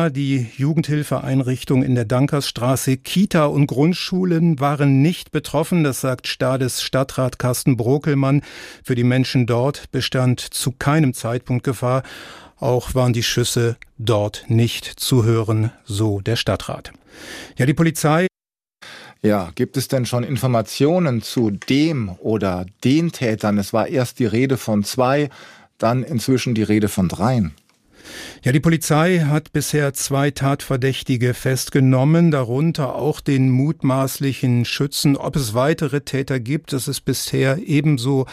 klar, die Jugendhilfeeinrichtung in der Dankersstraße, Kita und Grundschulen waren nicht betroffen. Das sagt Stades Stadtrat Carsten Brokelmann. Für die Menschen dort bestand zu keinem Zeitpunkt Gefahr. Auch waren die Schüsse dort nicht zu hören, so der Stadtrat. Ja, die Polizei. Ja, gibt es denn schon Informationen zu dem oder den Tätern? Es war erst die Rede von 2, dann inzwischen die Rede von 3. Ja, die Polizei hat bisher 2 Tatverdächtige festgenommen, darunter auch den mutmaßlichen Schützen. Ob es weitere Täter gibt, das ist bisher ebenso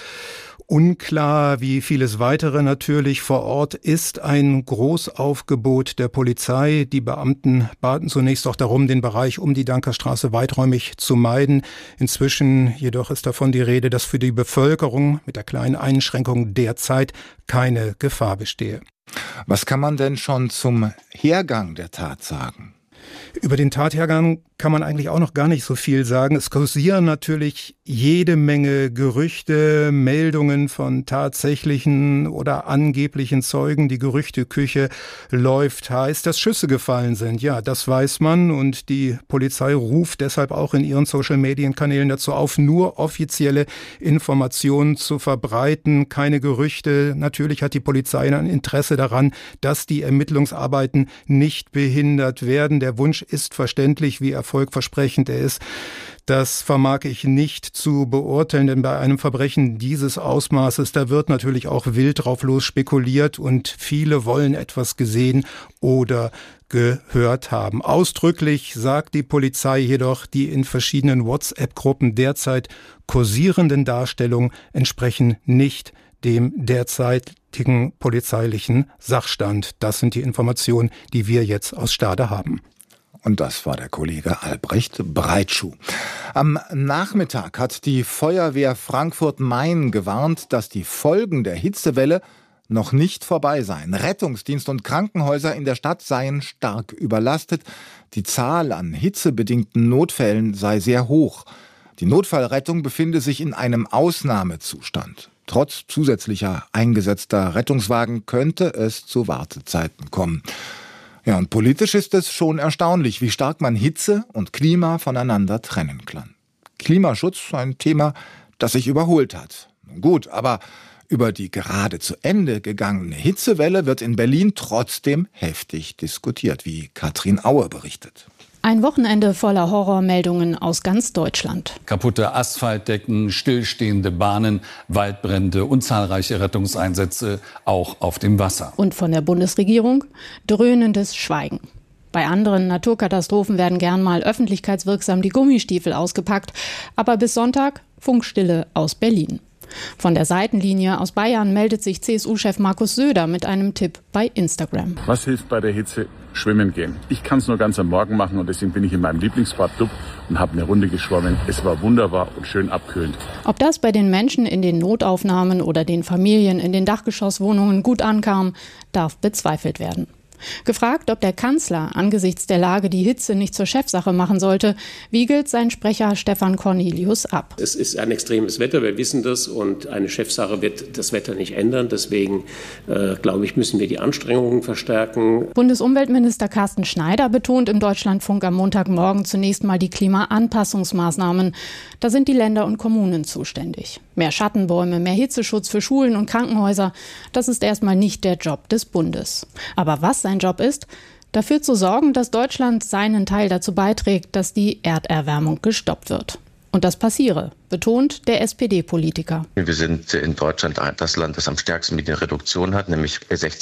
unklar wie vieles weitere natürlich. Vor Ort ist ein Großaufgebot der Polizei. Die Beamten baten zunächst auch darum, den Bereich um die Dankerstraße weiträumig zu meiden. Inzwischen jedoch ist davon die Rede, dass für die Bevölkerung mit der kleinen Einschränkung derzeit keine Gefahr bestehe. Was kann man denn schon zum Hergang der Tat sagen? Über den Tathergang kann man eigentlich auch noch gar nicht so viel sagen. Es kursieren natürlich jede Menge Gerüchte, Meldungen von tatsächlichen oder angeblichen Zeugen. Die Gerüchteküche läuft heiß, dass Schüsse gefallen sind. Ja, das weiß man und die Polizei ruft deshalb auch in ihren Social-Medien-Kanälen dazu auf, nur offizielle Informationen zu verbreiten, keine Gerüchte. Natürlich hat die Polizei ein Interesse daran, dass die Ermittlungsarbeiten nicht behindert werden. Der Wunsch ist verständlich, wie erfolgversprechend er ist. Das vermag ich nicht zu beurteilen, denn bei einem Verbrechen dieses Ausmaßes, da wird natürlich auch wild drauf los spekuliert und viele wollen etwas gesehen oder gehört haben. Ausdrücklich sagt die Polizei jedoch, die in verschiedenen WhatsApp-Gruppen derzeit kursierenden Darstellungen entsprechen nicht dem derzeitigen polizeilichen Sachstand. Das sind die Informationen, die wir jetzt aus Stade haben. Und das war der Kollege Albrecht Breitschuh. Am Nachmittag hat die Feuerwehr Frankfurt-Main gewarnt, dass die Folgen der Hitzewelle noch nicht vorbei seien. Rettungsdienst und Krankenhäuser in der Stadt seien stark überlastet. Die Zahl an hitzebedingten Notfällen sei sehr hoch. Die Notfallrettung befinde sich in einem Ausnahmezustand. Trotz zusätzlicher eingesetzter Rettungswagen könnte es zu Wartezeiten kommen. Ja, und politisch ist es schon erstaunlich, wie stark man Hitze und Klima voneinander trennen kann. Klimaschutz, ein Thema, das sich überholt hat. Gut, aber über die gerade zu Ende gegangene Hitzewelle wird in Berlin trotzdem heftig diskutiert, wie Katrin Aue berichtet. Ein Wochenende voller Horrormeldungen aus ganz Deutschland. Kaputte Asphaltdecken, stillstehende Bahnen, Waldbrände und zahlreiche Rettungseinsätze auch auf dem Wasser. Und von der Bundesregierung dröhnendes Schweigen. Bei anderen Naturkatastrophen werden gern mal öffentlichkeitswirksam die Gummistiefel ausgepackt. Aber bis Sonntag Funkstille aus Berlin. Von der Seitenlinie aus Bayern meldet sich CSU-Chef Markus Söder mit einem Tipp bei Instagram. Was hilft bei der Hitze? Schwimmen gehen. Ich kann es nur ganz am Morgen machen und deswegen bin ich in meinem Lieblingsbad und habe eine Runde geschwommen. Es war wunderbar und schön abkühlend. Ob das bei den Menschen in den Notaufnahmen oder den Familien in den Dachgeschosswohnungen gut ankam, darf bezweifelt werden. Gefragt, ob der Kanzler angesichts der Lage die Hitze nicht zur Chefsache machen sollte, wiegelt sein Sprecher Stefan Cornelius ab. Es ist ein extremes Wetter, wir wissen das, und eine Chefsache wird das Wetter nicht ändern. Deswegen, glaube ich, müssen wir die Anstrengungen verstärken. Bundesumweltminister Carsten Schneider betont im Deutschlandfunk am Montagmorgen zunächst mal die Klimaanpassungsmaßnahmen. Da sind die Länder und Kommunen zuständig. Mehr Schattenbäume, mehr Hitzeschutz für Schulen und Krankenhäuser, das ist erstmal nicht der Job des Bundes. Aber was sein Job ist, dafür zu sorgen, dass Deutschland seinen Teil dazu beiträgt, dass die Erderwärmung gestoppt wird. Und das passiere, betont der SPD-Politiker. Wir sind in Deutschland das Land, das am stärksten mit der Reduktion hat, nämlich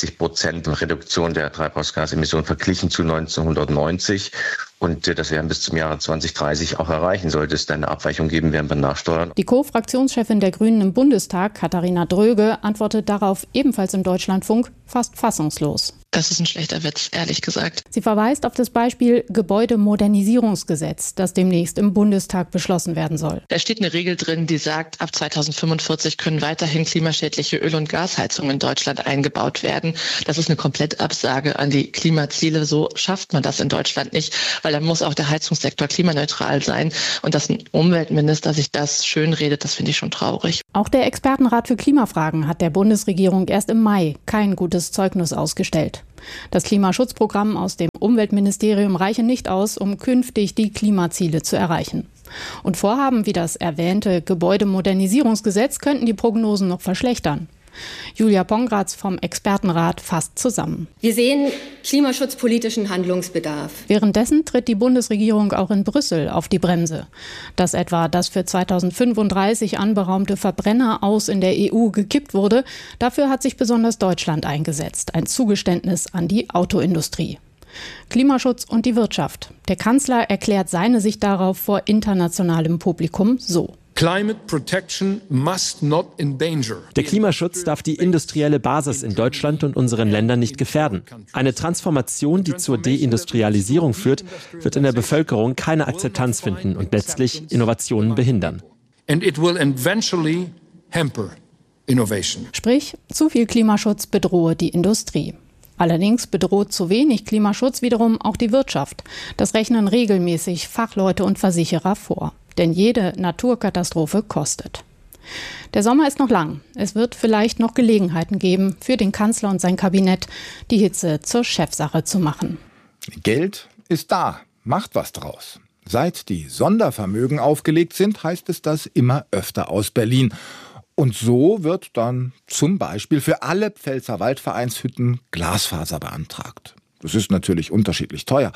60% Reduktion der Treibhausgasemissionen verglichen zu 1990. Und das werden bis zum Jahre 2030 auch erreichen. Sollte es da eine Abweichung geben, werden wir nachsteuern. Die Co-Fraktionschefin der Grünen im Bundestag, Katharina Dröge, antwortet darauf ebenfalls im Deutschlandfunk fast fassungslos. Das ist ein schlechter Witz, ehrlich gesagt. Sie verweist auf das Beispiel Gebäudemodernisierungsgesetz, das demnächst im Bundestag beschlossen werden soll. Da steht eine Regel drin, die sagt, ab 2045 können weiterhin klimaschädliche Öl- und Gasheizungen in Deutschland eingebaut werden. Das ist eine Komplettabsage an die Klimaziele. So schafft man das in Deutschland nicht, weil dann muss auch der Heizungssektor klimaneutral sein. Und dass ein Umweltminister sich das schönredet, das finde ich schon traurig. Auch der Expertenrat für Klimafragen hat der Bundesregierung erst im Mai kein gutes Zeugnis ausgestellt. Das Klimaschutzprogramm aus dem Umweltministerium reiche nicht aus, um künftig die Klimaziele zu erreichen. Und Vorhaben wie das erwähnte Gebäudemodernisierungsgesetz könnten die Prognosen noch verschlechtern. Julia Pongratz vom Expertenrat fasst zusammen. Wir sehen klimaschutzpolitischen Handlungsbedarf. Währenddessen tritt die Bundesregierung auch in Brüssel auf die Bremse. Dass etwa das für 2035 anberaumte Verbrenner aus in der EU gekippt wurde, dafür hat sich besonders Deutschland eingesetzt. Ein Zugeständnis an die Autoindustrie. Klimaschutz und die Wirtschaft. Der Kanzler erklärt seine Sicht darauf vor internationalem Publikum so. Der Klimaschutz darf die industrielle Basis in Deutschland und unseren Ländern nicht gefährden. Eine Transformation, die zur Deindustrialisierung führt, wird in der Bevölkerung keine Akzeptanz finden und letztlich Innovationen behindern. Sprich, zu viel Klimaschutz bedrohe die Industrie. Allerdings bedroht zu wenig Klimaschutz wiederum auch die Wirtschaft. Das rechnen regelmäßig Fachleute und Versicherer vor. Denn jede Naturkatastrophe kostet. Der Sommer ist noch lang. Es wird vielleicht noch Gelegenheiten geben, für den Kanzler und sein Kabinett die Hitze zur Chefsache zu machen. Geld ist da. Macht was draus. Seit die Sondervermögen aufgelegt sind, heißt es das immer öfter aus Berlin. Und so wird dann zum Beispiel für alle Pfälzer Waldvereinshütten Glasfaser beantragt. Das ist natürlich unterschiedlich teuer.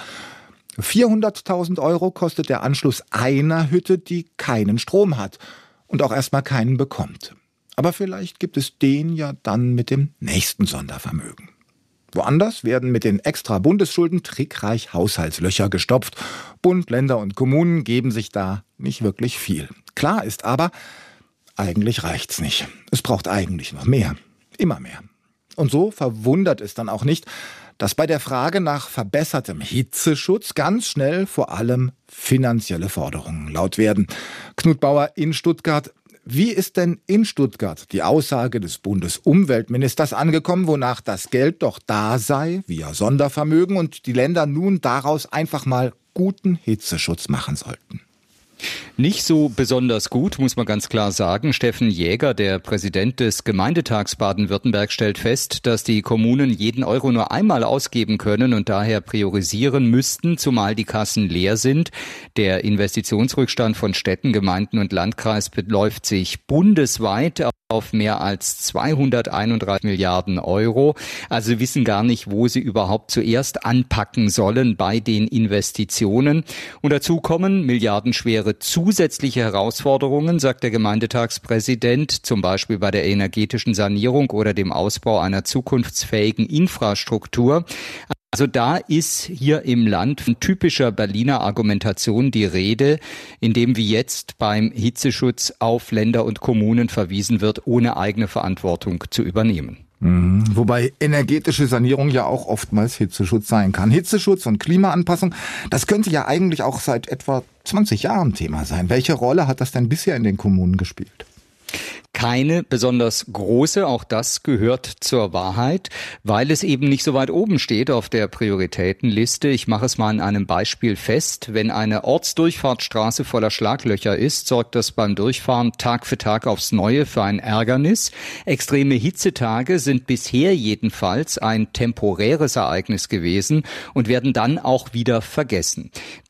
400.000 € kostet der Anschluss einer Hütte, die keinen Strom hat und auch erstmal keinen bekommt. Aber vielleicht gibt es den ja dann mit dem nächsten Sondervermögen. Woanders werden mit den extra Bundesschulden trickreich Haushaltslöcher gestopft. Bund, Länder und Kommunen geben sich da nicht wirklich viel. Klar ist aber, eigentlich reicht's nicht. Es braucht eigentlich noch mehr. Immer mehr. Und so verwundert es dann auch nicht, dass bei der Frage nach verbessertem Hitzeschutz ganz schnell vor allem finanzielle Forderungen laut werden. Knut Bauer in Stuttgart. Wie ist denn in Stuttgart die Aussage des Bundesumweltministers angekommen, wonach das Geld doch da sei, via Sondervermögen, und die Länder nun daraus einfach mal guten Hitzeschutz machen sollten? Nicht so besonders gut, muss man ganz klar sagen. Steffen Jäger, der Präsident des Gemeindetags Baden-Württemberg, stellt fest, dass die Kommunen jeden Euro nur einmal ausgeben können und daher priorisieren müssten, zumal die Kassen leer sind. Der Investitionsrückstand von Städten, Gemeinden und Landkreis beläuft sich bundesweit auf mehr als 231 Milliarden €. Also sie wissen gar nicht, wo sie überhaupt zuerst anpacken sollen bei den Investitionen. Und dazu kommen milliardenschwere zusätzliche Herausforderungen, sagt der Gemeindetagspräsident, zum Beispiel bei der energetischen Sanierung oder dem Ausbau einer zukunftsfähigen Infrastruktur. Also da ist hier im Land von typischer Berliner Argumentation die Rede, indem wie jetzt beim Hitzeschutz auf Länder und Kommunen verwiesen wird, ohne eigene Verantwortung zu übernehmen. Wobei energetische Sanierung ja auch oftmals Hitzeschutz sein kann. Hitzeschutz und Klimaanpassung, das könnte ja eigentlich auch seit etwa 20 Jahren Thema sein. Welche Rolle hat das denn bisher in den Kommunen gespielt? Keine besonders große, auch das gehört zur Wahrheit, weil es eben nicht so weit oben steht auf der Prioritätenliste. Ich mache es mal an einem Beispiel fest. Wenn eine Ortsdurchfahrtsstraße voller Schlaglöcher ist, sorgt das beim Durchfahren Tag für Tag aufs Neue für ein Ärgernis. Extreme Hitzetage sind bisher jedenfalls ein temporäres Ereignis gewesen und werden dann auch wieder vergessen.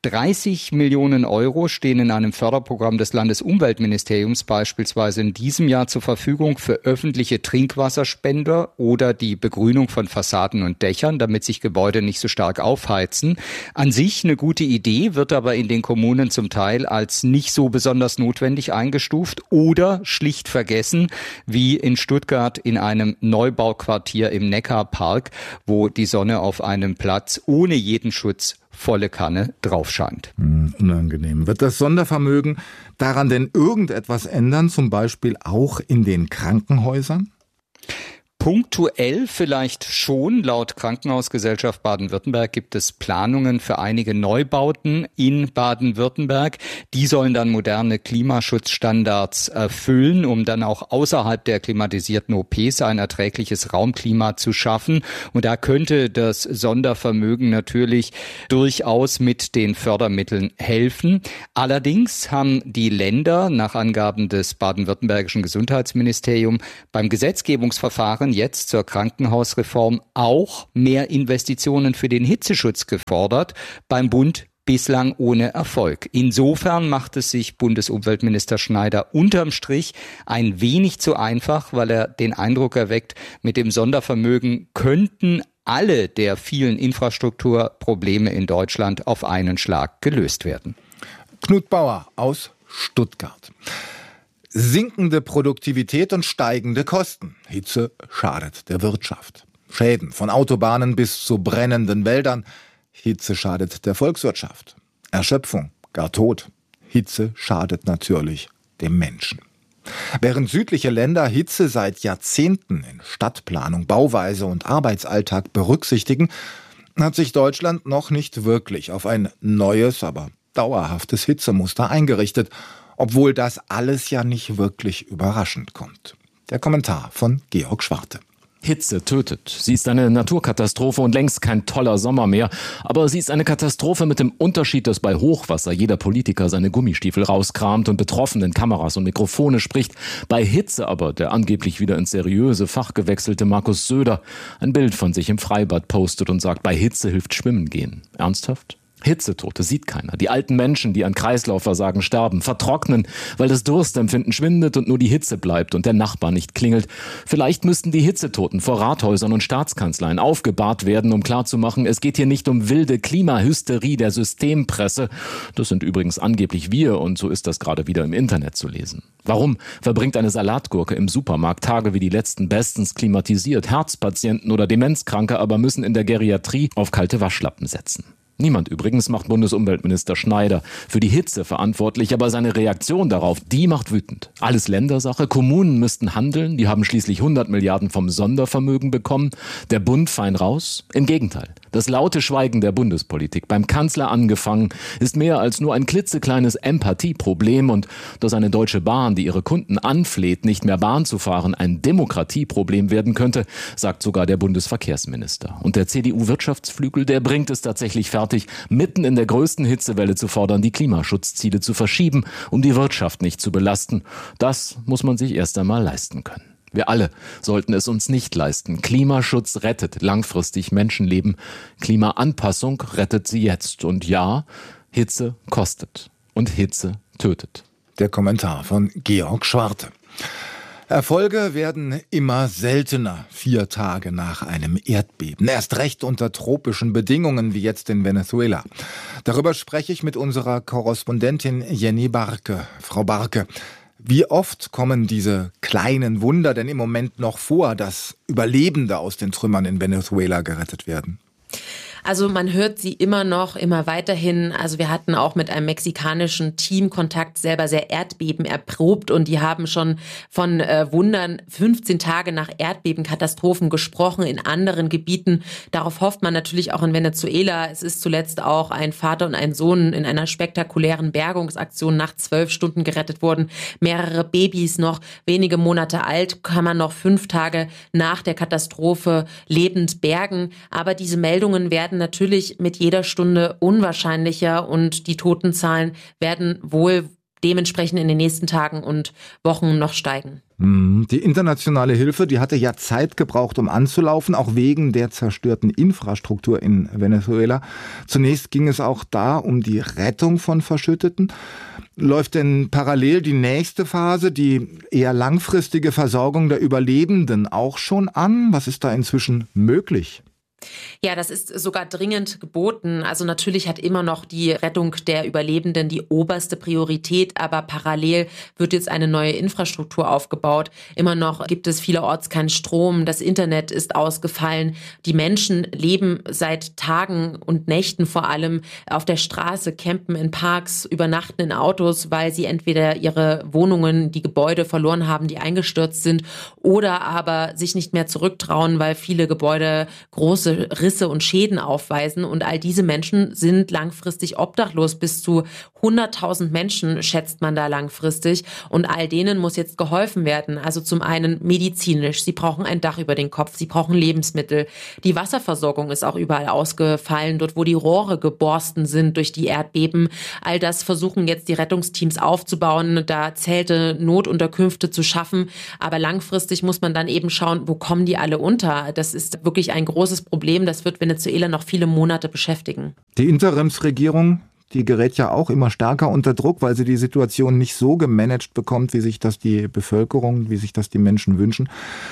30 Millionen € stehen in einem Förderprogramm des Landesumweltministeriums beispielsweise in diesem Jahr zur Verfügung für öffentliche Trinkwasserspender oder die Begrünung von Fassaden und Dächern, damit sich Gebäude nicht so stark aufheizen. An sich eine gute Idee, wird aber in den Kommunen zum Teil als nicht so besonders notwendig eingestuft oder schlicht vergessen, wie in Stuttgart in einem Neubauquartier im Neckarpark, wo die Sonne auf einem Platz ohne jeden Schutz volle Kanne drauf scheint. Unangenehm. Wird das Sondervermögen daran denn irgendetwas ändern, zum Beispiel auch in den Krankenhäusern? Punktuell vielleicht schon. Laut Krankenhausgesellschaft Baden-Württemberg gibt es Planungen für einige Neubauten in Baden-Württemberg. Die sollen dann moderne Klimaschutzstandards erfüllen, um dann auch außerhalb der klimatisierten OPs ein erträgliches Raumklima zu schaffen. Und da könnte das Sondervermögen natürlich durchaus mit den Fördermitteln helfen. Allerdings haben die Länder nach Angaben des baden-württembergischen Gesundheitsministeriums beim Gesetzgebungsverfahren jetzt zur Krankenhausreform auch mehr Investitionen für den Hitzeschutz gefordert, beim Bund bislang ohne Erfolg. Insofern macht es sich Bundesumweltminister Schneider unterm Strich ein wenig zu einfach, weil er den Eindruck erweckt, mit dem Sondervermögen könnten alle der vielen Infrastrukturprobleme in Deutschland auf einen Schlag gelöst werden. Knut Bauer aus Stuttgart. Sinkende Produktivität und steigende Kosten. Hitze schadet der Wirtschaft. Schäden von Autobahnen bis zu brennenden Wäldern. Hitze schadet der Volkswirtschaft. Erschöpfung, gar Tod. Hitze schadet natürlich dem Menschen. Während südliche Länder Hitze seit Jahrzehnten in Stadtplanung, Bauweise und Arbeitsalltag berücksichtigen, hat sich Deutschland noch nicht wirklich auf ein neues, aber dauerhaftes Hitzemuster eingerichtet, obwohl das alles ja nicht wirklich überraschend kommt. Der Kommentar von Georg Schwarte. Hitze tötet. Sie ist eine Naturkatastrophe und längst kein toller Sommer mehr. Aber sie ist eine Katastrophe mit dem Unterschied, dass bei Hochwasser jeder Politiker seine Gummistiefel rauskramt und betroffen in Kameras und Mikrofone spricht. Bei Hitze aber der angeblich wieder ins seriöse Fach gewechselte Markus Söder ein Bild von sich im Freibad postet und sagt, bei Hitze hilft Schwimmen gehen. Ernsthaft? Hitzetote sieht keiner. Die alten Menschen, die an Kreislaufversagen sterben, vertrocknen, weil das Durstempfinden schwindet und nur die Hitze bleibt und der Nachbar nicht klingelt. Vielleicht müssten die Hitzetoten vor Rathäusern und Staatskanzleien aufgebahrt werden, um klarzumachen, es geht hier nicht um wilde Klimahysterie der Systempresse. Das sind übrigens angeblich wir und so ist das gerade wieder im Internet zu lesen. Warum verbringt eine Salatgurke im Supermarkt Tage wie die letzten bestens klimatisiert? Herzpatienten oder Demenzkranke aber müssen in der Geriatrie auf kalte Waschlappen setzen. Niemand übrigens macht Bundesumweltminister Schneider für die Hitze verantwortlich, aber seine Reaktion darauf, die macht wütend. Alles Ländersache, Kommunen müssten handeln, die haben schließlich 100 Milliarden vom Sondervermögen bekommen, der Bund fein raus. Im Gegenteil, das laute Schweigen der Bundespolitik, beim Kanzler angefangen, ist mehr als nur ein klitzekleines Empathieproblem und dass eine Deutsche Bahn, die ihre Kunden anfleht, nicht mehr Bahn zu fahren, ein Demokratieproblem werden könnte, sagt sogar der Bundesverkehrsminister. Und der CDU-Wirtschaftsflügel, der bringt es tatsächlich fertig, mitten in der größten Hitzewelle zu fordern, die Klimaschutzziele zu verschieben, um die Wirtschaft nicht zu belasten. Das muss man sich erst einmal leisten können. Wir alle sollten es uns nicht leisten. Klimaschutz rettet langfristig Menschenleben. Klimaanpassung rettet sie jetzt. Und ja, Hitze kostet. Und Hitze tötet. Der Kommentar von Georg Schwarte. Erfolge werden immer seltener 4 Tage nach einem Erdbeben. Erst recht unter tropischen Bedingungen wie jetzt in Venezuela. Darüber spreche ich mit unserer Korrespondentin Jenny Barke. Frau Barke, wie oft kommen diese kleinen Wunder denn im Moment noch vor, dass Überlebende aus den Trümmern in Venezuela gerettet werden? Also man hört sie immer noch, immer weiterhin. Also wir hatten auch mit einem mexikanischen Team Kontakt, selber sehr Erdbeben erprobt und die haben schon von Wundern 15 Tage nach Erdbebenkatastrophen gesprochen in anderen Gebieten. Darauf hofft man natürlich auch in Venezuela. Es ist zuletzt auch ein Vater und ein Sohn in einer spektakulären Bergungsaktion nach 12 Stunden gerettet worden. Mehrere Babys noch wenige Monate alt, kann man noch 5 Tage nach der Katastrophe lebend bergen. Aber diese Meldungen werden natürlich mit jeder Stunde unwahrscheinlicher und die Totenzahlen werden wohl dementsprechend in den nächsten Tagen und Wochen noch steigen. Die internationale Hilfe, die hatte ja Zeit gebraucht, um anzulaufen, auch wegen der zerstörten Infrastruktur in Venezuela. Zunächst ging es auch da um die Rettung von Verschütteten. Läuft denn parallel die nächste Phase, die eher langfristige Versorgung der Überlebenden auch schon an? Was ist da inzwischen möglich? Ja, das ist sogar dringend geboten. Also natürlich hat immer noch die Rettung der Überlebenden die oberste Priorität, aber parallel wird jetzt eine neue Infrastruktur aufgebaut. Immer noch gibt es vielerorts keinen Strom, das Internet ist ausgefallen. Die Menschen leben seit Tagen und Nächten vor allem auf der Straße, campen in Parks, übernachten in Autos, weil sie entweder ihre Wohnungen, die Gebäude verloren haben, die eingestürzt sind, oder aber sich nicht mehr zurücktrauen, weil viele Gebäude große große Risse und Schäden aufweisen. Und all diese Menschen sind langfristig obdachlos. Bis zu 100.000 Menschen schätzt man da langfristig. Und all denen muss jetzt geholfen werden. Also zum einen medizinisch. Sie brauchen ein Dach über den Kopf. Sie brauchen Lebensmittel. Die Wasserversorgung ist auch überall ausgefallen. Dort, wo die Rohre geborsten sind durch die Erdbeben. All das versuchen jetzt die Rettungsteams aufzubauen, da Zelte, Notunterkünfte zu schaffen. Aber langfristig muss man dann eben schauen, wo kommen die alle unter? Das ist wirklich ein großes Problem. Das wird Venezuela noch viele Monate beschäftigen. Die Interimsregierung, die gerät ja auch immer stärker unter Druck, weil sie die Situation nicht so gemanagt bekommt, wie sich das die Bevölkerung, wie sich das die Menschen wünschen.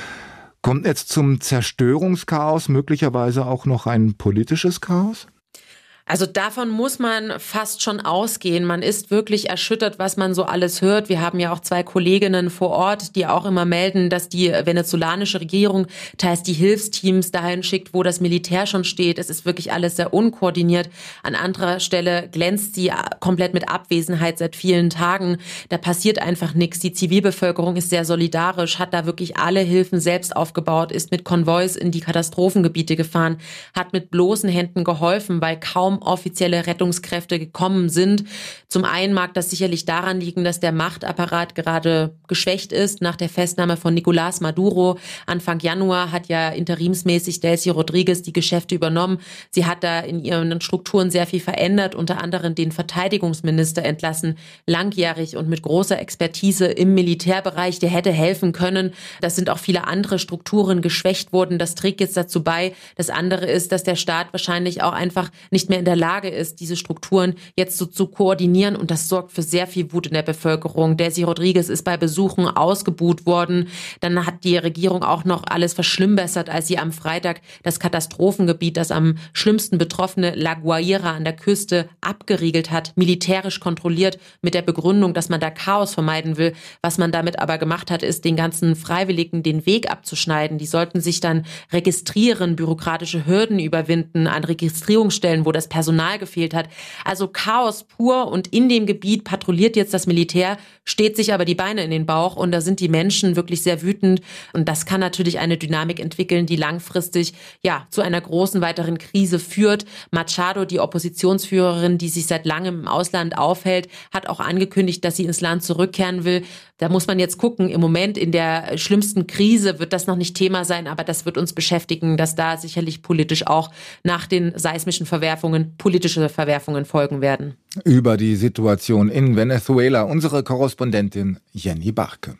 Kommt jetzt zum Zerstörungschaos möglicherweise auch noch ein politisches Chaos? Also davon muss man fast schon ausgehen. Man ist wirklich erschüttert, was man so alles hört. Wir haben ja auch 2 Kolleginnen vor Ort, die auch immer melden, dass die venezolanische Regierung teils die Hilfsteams dahin schickt, wo das Militär schon steht. Es ist wirklich alles sehr unkoordiniert. An anderer Stelle glänzt sie komplett mit Abwesenheit seit vielen Tagen. Da passiert einfach nichts. Die Zivilbevölkerung ist sehr solidarisch, hat da wirklich alle Hilfen selbst aufgebaut, ist mit Konvois in die Katastrophengebiete gefahren, hat mit bloßen Händen geholfen, weil kaum offizielle Rettungskräfte gekommen sind. Zum einen mag das sicherlich daran liegen, dass der Machtapparat gerade geschwächt ist. Nach der Festnahme von Nicolás Maduro Anfang Januar hat ja interimsmäßig Delcy Rodríguez die Geschäfte übernommen. Sie hat da in ihren Strukturen sehr viel verändert, unter anderem den Verteidigungsminister entlassen, langjährig und mit großer Expertise im Militärbereich, der hätte helfen können. Das sind auch viele andere Strukturen geschwächt worden. Das trägt jetzt dazu bei. Das andere ist, dass der Staat wahrscheinlich auch einfach nicht mehr in der Lage ist, diese Strukturen jetzt so zu koordinieren, und das sorgt für sehr viel Wut in der Bevölkerung. Delcy Rodríguez ist bei Besuchen ausgebuht worden. Dann hat die Regierung auch noch alles verschlimmbessert, als sie am Freitag das Katastrophengebiet, das am schlimmsten betroffene La Guaira an der Küste abgeriegelt hat, militärisch kontrolliert, mit der Begründung, dass man da Chaos vermeiden will. Was man damit aber gemacht hat, ist, den ganzen Freiwilligen den Weg abzuschneiden. Die sollten sich dann registrieren, bürokratische Hürden überwinden an Registrierungsstellen, wo das Personal gefehlt hat. Also Chaos pur, und in dem Gebiet patrouilliert jetzt das Militär, steht sich aber die Beine in den Bauch, und da sind die Menschen wirklich sehr wütend, und das kann natürlich eine Dynamik entwickeln, die langfristig zu einer großen weiteren Krise führt. Machado, die Oppositionsführerin, die sich seit langem im Ausland aufhält, hat auch angekündigt, dass sie ins Land zurückkehren will. Da muss man jetzt gucken. Im Moment in der schlimmsten Krise wird das noch nicht Thema sein, aber das wird uns beschäftigen, dass da sicherlich politisch auch nach den seismischen Verwerfungen politische Verwerfungen folgen werden. Über die Situation in Venezuela unsere Korrespondentin Jenny Barke.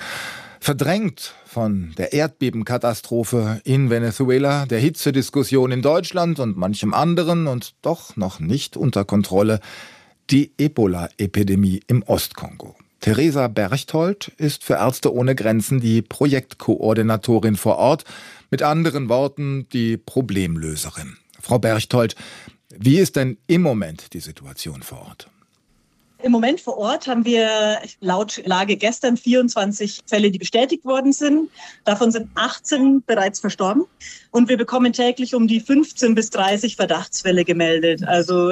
Verdrängt von der Erdbebenkatastrophe in Venezuela, der Hitzediskussion in Deutschland und manchem anderen und doch noch nicht unter Kontrolle die Ebola-Epidemie im Ostkongo. Theresa Berchtold ist für Ärzte ohne Grenzen die Projektkoordinatorin vor Ort, mit anderen Worten die Problemlöserin. Frau Berchtold, wie ist denn im Moment die Situation vor Ort? Im Moment vor Ort haben wir laut Lage gestern 24 Fälle, die bestätigt worden sind. Davon sind 18 bereits verstorben. Und wir bekommen täglich um die 15 bis 30 Verdachtsfälle gemeldet. Also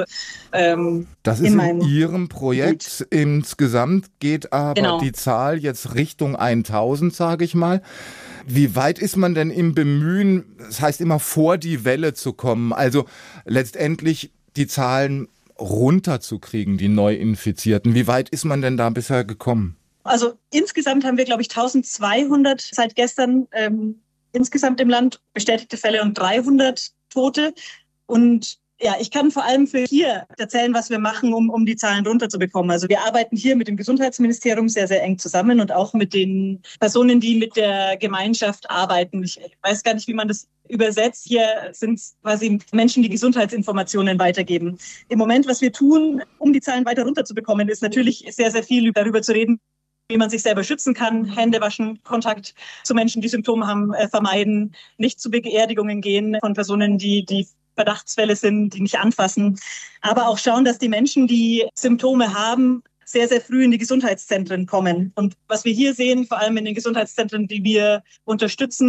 das ist in Ihrem Projekt. Gut. Insgesamt geht aber die Zahl jetzt Richtung 1000, sage ich mal. Wie weit ist man denn im Bemühen, das heißt immer vor die Welle zu kommen, also letztendlich die Zahlen runterzukriegen, die Neuinfizierten? Wie weit ist man denn da bisher gekommen? Also insgesamt haben wir, glaube ich, 1200 seit gestern insgesamt im Land bestätigte Fälle und 300 Tote. Und ja, ich kann vor allem für hier erzählen, was wir machen, um die Zahlen runterzubekommen. Also wir arbeiten hier mit dem Gesundheitsministerium sehr, sehr eng zusammen und auch mit den Personen, die mit der Gemeinschaft arbeiten. Ich weiß gar nicht, wie man das übersetzt. Hier sind quasi Menschen, die Gesundheitsinformationen weitergeben. Im Moment, was wir tun, um die Zahlen weiter runterzubekommen, ist natürlich sehr, sehr viel darüber zu reden, wie man sich selber schützen kann, Hände waschen, Kontakt zu Menschen, die Symptome haben, vermeiden, nicht zu Beerdigungen gehen von Personen, die Verdachtsfälle sind, die nicht anfassen. Aber auch schauen, dass die Menschen, die Symptome haben, sehr, sehr früh in die Gesundheitszentren kommen. Und was wir hier sehen, vor allem in den Gesundheitszentren, die wir unterstützen,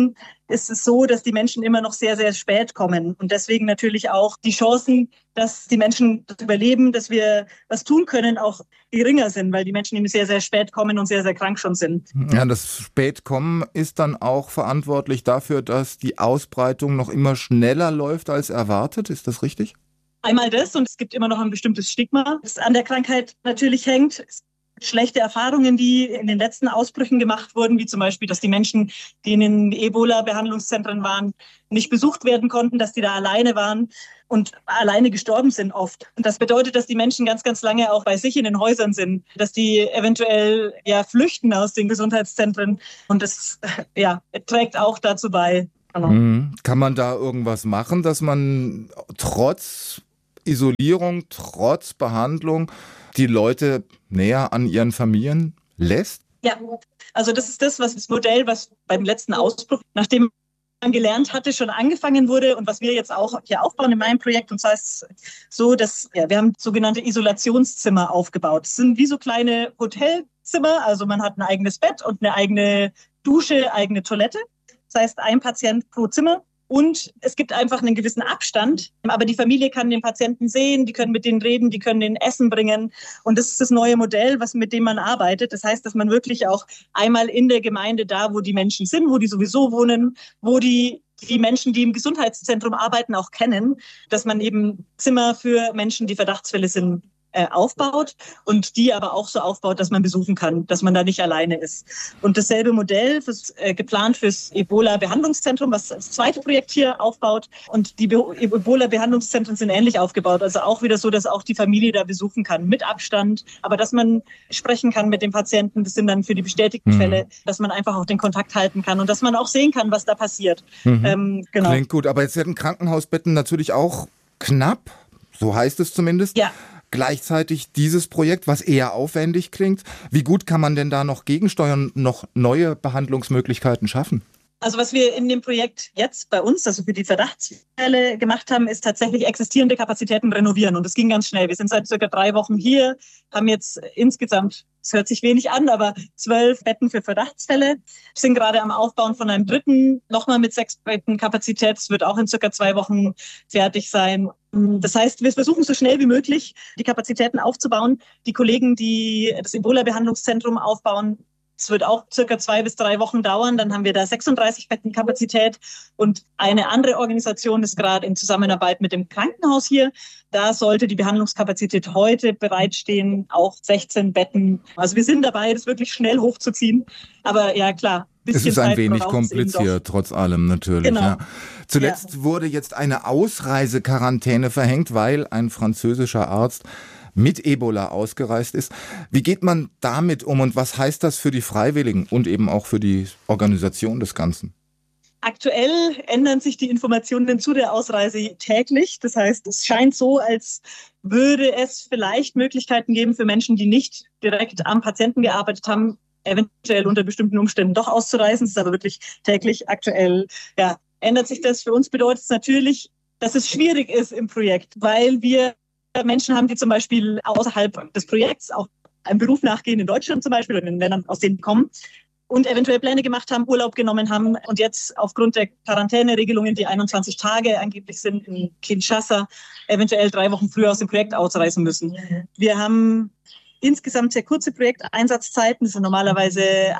ist es so, dass die Menschen immer noch sehr, sehr spät kommen. Und deswegen natürlich auch die Chancen, dass die Menschen das überleben, dass wir was tun können, auch geringer sind, weil die Menschen eben sehr, sehr spät kommen und sehr, sehr krank schon sind. Ja, das Spätkommen ist dann auch verantwortlich dafür, dass die Ausbreitung noch immer schneller läuft als erwartet. Ist das richtig? Einmal das, und es gibt immer noch ein bestimmtes Stigma, das an der Krankheit natürlich hängt. Schlechte Erfahrungen, die in den letzten Ausbrüchen gemacht wurden, wie zum Beispiel, dass die Menschen, die in den Ebola-Behandlungszentren waren, nicht besucht werden konnten, dass die da alleine waren und alleine gestorben sind oft. Und das bedeutet, dass die Menschen ganz, ganz lange auch bei sich in den Häusern sind, dass die eventuell flüchten aus den Gesundheitszentren. Und das trägt auch dazu bei. Kann man da irgendwas machen, dass man trotz Isolierung, trotz Behandlung die Leute näher an ihren Familien lässt? Ja, also das ist das Modell, was beim letzten Ausbruch, nachdem man gelernt hatte, schon angefangen wurde und was wir jetzt auch hier aufbauen in meinem Projekt. Und zwar ist es so, dass wir haben sogenannte Isolationszimmer aufgebaut. Das sind wie so kleine Hotelzimmer, also man hat ein eigenes Bett und eine eigene Dusche, eigene Toilette. Das heißt, ein Patient pro Zimmer. Und es gibt einfach einen gewissen Abstand. Aber die Familie kann den Patienten sehen, die können mit denen reden, die können denen Essen bringen. Und das ist das neue Modell, mit dem man arbeitet. Das heißt, dass man wirklich auch einmal in der Gemeinde da, wo die Menschen sind, wo die sowieso wohnen, wo die Menschen, die im Gesundheitszentrum arbeiten, auch kennen, dass man eben Zimmer für Menschen, die Verdachtsfälle sind, aufbaut und die aber auch so aufbaut, dass man besuchen kann, dass man da nicht alleine ist. Und dasselbe Modell geplant fürs Ebola-Behandlungszentrum, was das zweite Projekt hier aufbaut. Und die Ebola-Behandlungszentren sind ähnlich aufgebaut. Also auch wieder so, dass auch die Familie da besuchen kann, mit Abstand. Aber dass man sprechen kann mit dem Patienten, das sind dann für die bestätigten Fälle, dass man einfach auch den Kontakt halten kann und dass man auch sehen kann, was da passiert. Genau. Klingt gut, aber jetzt werden Krankenhausbetten natürlich auch knapp, so heißt es zumindest. Ja. Gleichzeitig dieses Projekt, was eher aufwendig klingt. Wie gut kann man denn da noch gegensteuern, noch neue Behandlungsmöglichkeiten schaffen? Also was wir in dem Projekt jetzt bei uns, also für die Verdachtsfälle gemacht haben, ist tatsächlich existierende Kapazitäten renovieren. Und das ging ganz schnell. Wir sind seit circa 3 Wochen hier, haben jetzt insgesamt, es hört sich wenig an, aber 12 Betten für Verdachtsfälle. Wir sind gerade am Aufbauen von einem dritten, nochmal mit 6 Betten Kapazität. Es wird auch in circa 2 Wochen fertig sein. Das heißt, wir versuchen so schnell wie möglich, die Kapazitäten aufzubauen. Die Kollegen, die das Ebola-Behandlungszentrum aufbauen, es wird auch circa 2 bis 3 Wochen dauern. Dann haben wir da 36 Betten Kapazität. Und eine andere Organisation ist gerade in Zusammenarbeit mit dem Krankenhaus hier. Da sollte die Behandlungskapazität heute bereitstehen, auch 16 Betten. Also wir sind dabei, das wirklich schnell hochzuziehen. Aber ja, klar. Es ist ein wenig kompliziert, trotz allem natürlich. Genau. Ja. Zuletzt wurde jetzt eine Ausreisequarantäne verhängt, weil ein französischer Arzt mit Ebola ausgereist ist. Wie geht man damit um und was heißt das für die Freiwilligen und eben auch für die Organisation des Ganzen? Aktuell ändern sich die Informationen zu der Ausreise täglich. Das heißt, es scheint so, als würde es vielleicht Möglichkeiten geben für Menschen, die nicht direkt am Patienten gearbeitet haben, eventuell unter bestimmten Umständen doch auszureisen. Das ist aber wirklich täglich aktuell. Ja, ändert sich das. Für uns bedeutet es natürlich, dass es schwierig ist im Projekt, weil wir Menschen haben, die zum Beispiel außerhalb des Projekts auch einem Beruf nachgehen, in Deutschland zum Beispiel oder in den Ländern, aus denen kommen und eventuell Pläne gemacht haben, Urlaub genommen haben und jetzt aufgrund der Quarantäneregelungen, die 21 Tage angeblich sind in Kinshasa, eventuell 3 Wochen früher aus dem Projekt ausreisen müssen. Wir haben insgesamt sehr kurze Projekteinsatzzeiten. Das sind normalerweise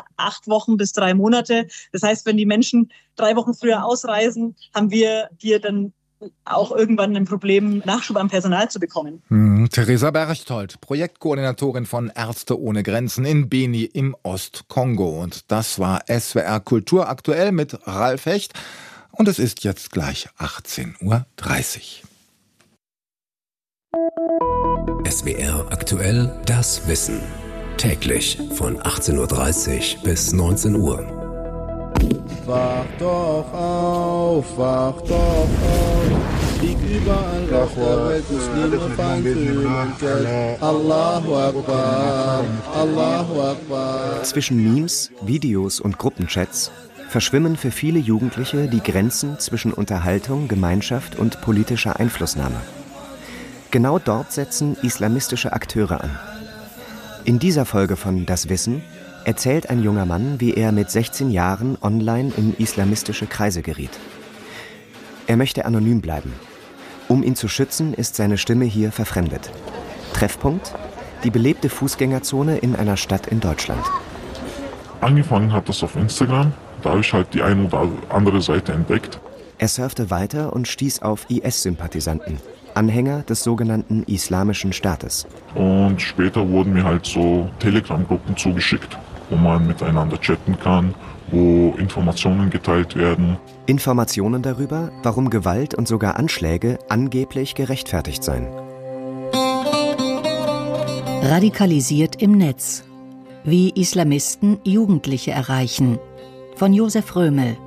8 Wochen bis 3 Monate. Das heißt, wenn die Menschen 3 Wochen früher ausreisen, haben wir hier dann auch irgendwann ein Problem, Nachschub an Personal zu bekommen. Theresa Berchtold, Projektkoordinatorin von Ärzte ohne Grenzen in Beni im Ostkongo. Und das war SWR Kultur aktuell mit Ralf Hecht. Und es ist jetzt gleich 18:30 Uhr. SWR aktuell, das Wissen. Täglich von 18:30 Uhr bis 19 Uhr. Wach doch auf, wach doch auf. Lieg überall auf der Welt, Muslime fein fühlen Geld. Allahu Akbar, Allahu Akbar. Zwischen Memes, Videos und Gruppenchats verschwimmen für viele Jugendliche die Grenzen zwischen Unterhaltung, Gemeinschaft und politischer Einflussnahme. Genau dort setzen islamistische Akteure an. In dieser Folge von Das Wissen erzählt ein junger Mann, wie er mit 16 Jahren online in islamistische Kreise geriet. Er möchte anonym bleiben. Um ihn zu schützen, ist seine Stimme hier verfremdet. Treffpunkt: die belebte Fußgängerzone in einer Stadt in Deutschland. Angefangen hat das auf Instagram. Da habe ich halt die eine oder andere Seite entdeckt. Er surfte weiter und stieß auf IS-Sympathisanten, Anhänger des sogenannten Islamischen Staates. Und später wurden mir halt so Telegram-Gruppen zugeschickt, wo man miteinander chatten kann, wo Informationen geteilt werden. Informationen darüber, warum Gewalt und sogar Anschläge angeblich gerechtfertigt seien. Radikalisiert im Netz. Wie Islamisten Jugendliche erreichen. Von Josef Römel.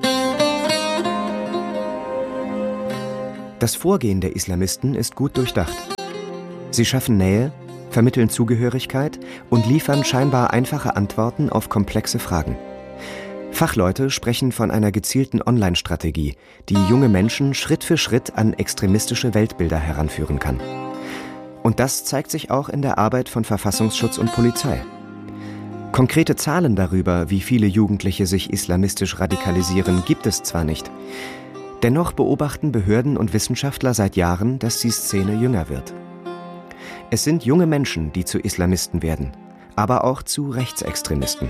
Das Vorgehen der Islamisten ist gut durchdacht. Sie schaffen Nähe, vermitteln Zugehörigkeit und liefern scheinbar einfache Antworten auf komplexe Fragen. Fachleute sprechen von einer gezielten Online-Strategie, die junge Menschen Schritt für Schritt an extremistische Weltbilder heranführen kann. Und das zeigt sich auch in der Arbeit von Verfassungsschutz und Polizei. Konkrete Zahlen darüber, wie viele Jugendliche sich islamistisch radikalisieren, gibt es zwar nicht. Dennoch beobachten Behörden und Wissenschaftler seit Jahren, dass die Szene jünger wird. Es sind junge Menschen, die zu Islamisten werden, aber auch zu Rechtsextremisten.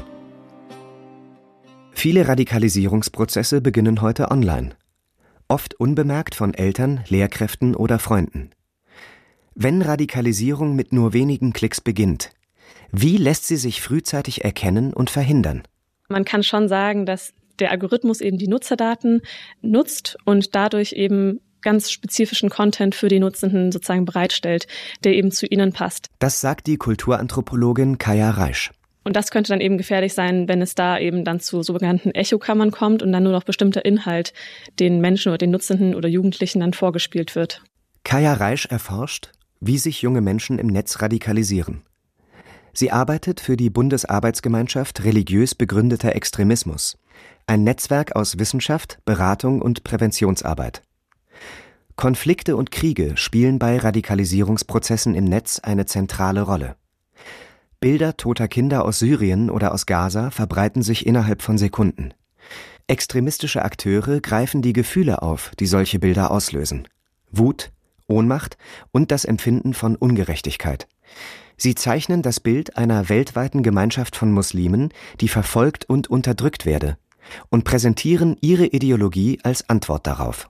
Viele Radikalisierungsprozesse beginnen heute online, oft unbemerkt von Eltern, Lehrkräften oder Freunden. Wenn Radikalisierung mit nur wenigen Klicks beginnt, wie lässt sie sich frühzeitig erkennen und verhindern? Man kann schon sagen, dass der Algorithmus eben die Nutzerdaten nutzt und dadurch eben ganz spezifischen Content für die Nutzenden sozusagen bereitstellt, der eben zu ihnen passt. Das sagt die Kulturanthropologin Kaja Reisch. Und das könnte dann eben gefährlich sein, wenn es da eben dann zu sogenannten Echokammern kommt und dann nur noch bestimmter Inhalt den Menschen oder den Nutzenden oder Jugendlichen dann vorgespielt wird. Kaja Reisch erforscht, wie sich junge Menschen im Netz radikalisieren. Sie arbeitet für die Bundesarbeitsgemeinschaft Religiös begründeter Extremismus, ein Netzwerk aus Wissenschaft, Beratung und Präventionsarbeit. Konflikte und Kriege spielen bei Radikalisierungsprozessen im Netz eine zentrale Rolle. Bilder toter Kinder aus Syrien oder aus Gaza verbreiten sich innerhalb von Sekunden. Extremistische Akteure greifen die Gefühle auf, die solche Bilder auslösen: Wut, Ohnmacht und das Empfinden von Ungerechtigkeit. Sie zeichnen das Bild einer weltweiten Gemeinschaft von Muslimen, die verfolgt und unterdrückt werde, und präsentieren ihre Ideologie als Antwort darauf.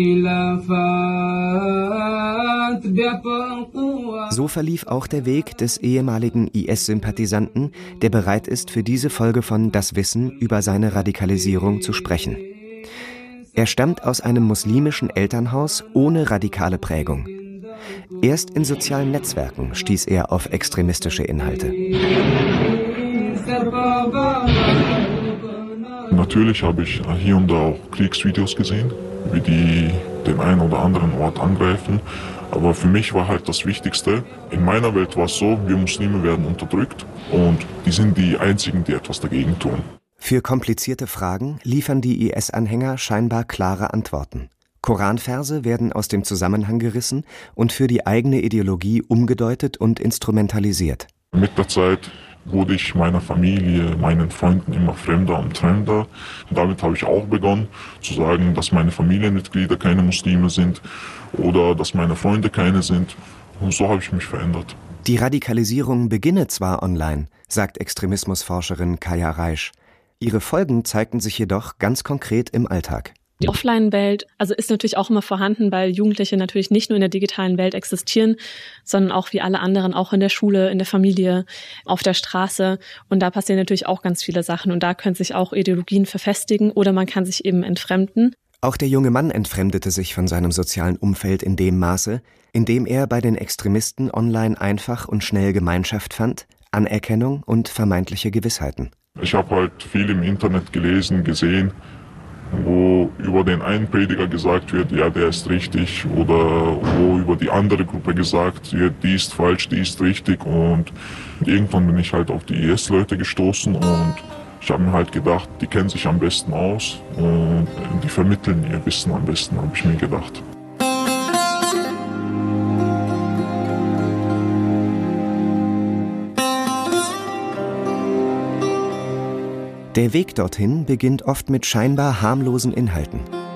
So verlief auch der Weg des ehemaligen IS-Sympathisanten, der bereit ist, für diese Folge von Das Wissen über seine Radikalisierung zu sprechen. Er stammt aus einem muslimischen Elternhaus ohne radikale Prägung. Erst in sozialen Netzwerken stieß er auf extremistische Inhalte. Natürlich habe ich hier und da auch Kriegsvideos gesehen, wie die den einen oder anderen Ort angreifen. Aber für mich war halt das Wichtigste, in meiner Welt war es so, wir Muslime werden unterdrückt und die sind die Einzigen, die etwas dagegen tun. Für komplizierte Fragen liefern die IS-Anhänger scheinbar klare Antworten. Koranverse werden aus dem Zusammenhang gerissen und für die eigene Ideologie umgedeutet und instrumentalisiert. Mit der Zeit wurde ich meiner Familie, meinen Freunden immer fremder und fremder. Und damit habe ich auch begonnen zu sagen, dass meine Familienmitglieder keine Muslime sind oder dass meine Freunde keine sind. Und so habe ich mich verändert. Die Radikalisierung beginne zwar online, sagt Extremismusforscherin Kaja Reisch. Ihre Folgen zeigten sich jedoch ganz konkret im Alltag. Die Offline-Welt ist natürlich auch immer vorhanden, weil Jugendliche natürlich nicht nur in der digitalen Welt existieren, sondern auch wie alle anderen, auch in der Schule, in der Familie, auf der Straße. Und da passieren natürlich auch ganz viele Sachen. Und da können sich auch Ideologien verfestigen oder man kann sich eben entfremden. Auch der junge Mann entfremdete sich von seinem sozialen Umfeld in dem Maße, in dem er bei den Extremisten online einfach und schnell Gemeinschaft fand, Anerkennung und vermeintliche Gewissheiten. Ich habe halt viel im Internet gelesen, gesehen, wo über den einen Prediger gesagt wird, ja, der ist richtig, oder wo über die andere Gruppe gesagt wird, die ist falsch, die ist richtig. Und irgendwann bin ich halt auf die IS-Leute gestoßen und ich habe mir halt gedacht, die kennen sich am besten aus und die vermitteln ihr Wissen am besten, habe ich mir gedacht. Der Weg dorthin beginnt oft mit scheinbar harmlosen Inhalten.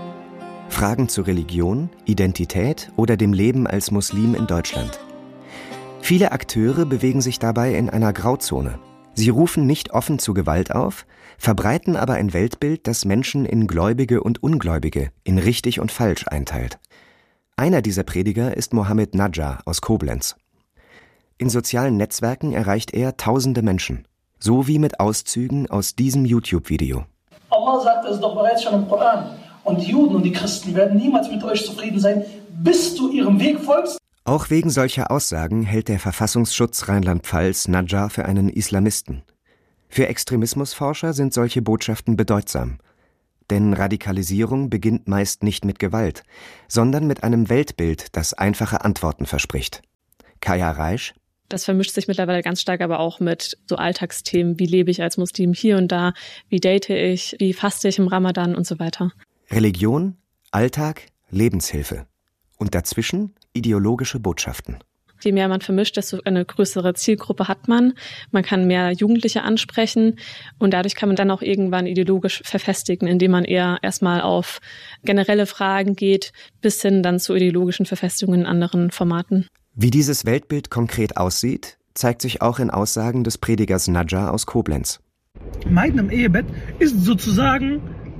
Fragen zu Religion, Identität oder dem Leben als Muslim in Deutschland. Viele Akteure bewegen sich dabei in einer Grauzone. Sie rufen nicht offen zu Gewalt auf, verbreiten aber ein Weltbild, das Menschen in Gläubige und Ungläubige, in richtig und falsch einteilt. Einer dieser Prediger ist Mohammed Najjar aus Koblenz. In sozialen Netzwerken erreicht er tausende Menschen, so wie mit Auszügen aus diesem YouTube-Video. Allah sagt es doch bereits schon im Koran. Und die Juden und die Christen werden niemals mit euch zufrieden sein, bis du ihrem Weg folgst. Auch wegen solcher Aussagen hält der Verfassungsschutz Rheinland-Pfalz Najjar für einen Islamisten. Für Extremismusforscher sind solche Botschaften bedeutsam. Denn Radikalisierung beginnt meist nicht mit Gewalt, sondern mit einem Weltbild, das einfache Antworten verspricht. Kaya Reisch: Das vermischt sich mittlerweile ganz stark aber auch mit so Alltagsthemen, wie lebe ich als Muslim hier und da, wie date ich, wie faste ich im Ramadan und so weiter. Religion, Alltag, Lebenshilfe. Und dazwischen ideologische Botschaften. Je mehr man vermischt, desto eine größere Zielgruppe hat man. Man kann mehr Jugendliche ansprechen und dadurch kann man dann auch irgendwann ideologisch verfestigen, indem man eher erstmal auf generelle Fragen geht, bis hin dann zu ideologischen Verfestigungen in anderen Formaten. Wie dieses Weltbild konkret aussieht, zeigt sich auch in Aussagen des Predigers Najjar aus Koblenz. Meiden im Ehebett ist sozusagen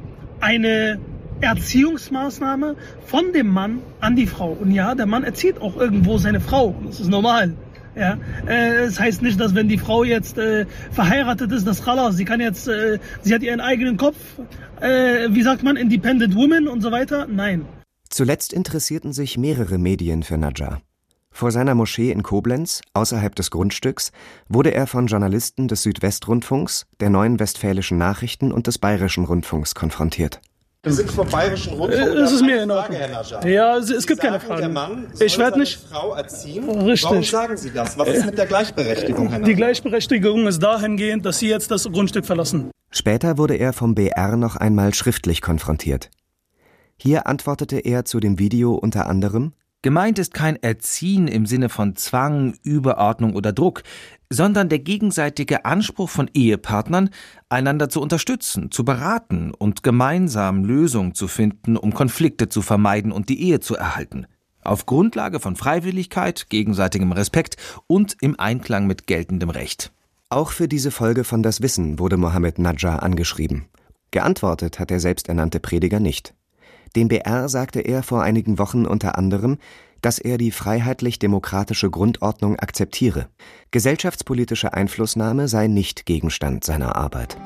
eine Erziehungsmaßnahme von dem Mann an die Frau. Und ja, der Mann erzieht auch irgendwo seine Frau. Das ist normal. Ja, das heißt nicht, dass wenn die Frau jetzt verheiratet ist, dass Khalas, sie hat ihren eigenen Kopf, wie sagt man, Independent Woman und so weiter. Nein. Zuletzt interessierten sich mehrere Medien für Najjar. Vor seiner Moschee in Koblenz, außerhalb des Grundstücks, wurde er von Journalisten des Südwestrundfunks, der Neuen Westfälischen Nachrichten und des Bayerischen Rundfunks konfrontiert. Sie sind vom Bayerischen Rundfunk. Das ist mir in Ordnung. Ja, es gibt keine Fragen. Der Mann soll ich werde nicht Frau erziehen. Richtig. Warum sagen Sie das? Was ist mit der Gleichberechtigung, Herr Najjar? Die Gleichberechtigung ist dahingehend, dass Sie jetzt das Grundstück verlassen. Später wurde er vom BR noch einmal schriftlich konfrontiert. Hier antwortete er zu dem Video unter anderem: Gemeint ist kein Erziehen im Sinne von Zwang, Überordnung oder Druck, sondern der gegenseitige Anspruch von Ehepartnern, einander zu unterstützen, zu beraten und gemeinsam Lösungen zu finden, um Konflikte zu vermeiden und die Ehe zu erhalten. Auf Grundlage von Freiwilligkeit, gegenseitigem Respekt und im Einklang mit geltendem Recht. Auch für diese Folge von Das Wissen wurde Mohammed Najjar angeschrieben. Geantwortet hat der selbsternannte Prediger nicht. Dem BR sagte er vor einigen Wochen unter anderem, dass er die freiheitlich-demokratische Grundordnung akzeptiere. Gesellschaftspolitische Einflussnahme sei nicht Gegenstand seiner Arbeit.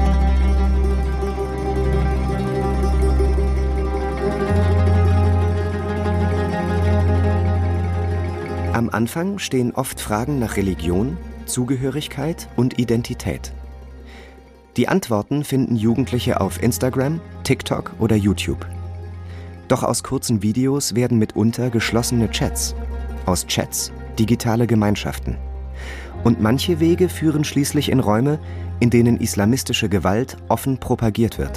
Am Anfang stehen oft Fragen nach Religion, Zugehörigkeit und Identität. Die Antworten finden Jugendliche auf Instagram, TikTok oder YouTube. Doch aus kurzen Videos werden mitunter geschlossene Chats, aus Chats digitale Gemeinschaften. Und manche Wege führen schließlich in Räume, in denen islamistische Gewalt offen propagiert wird.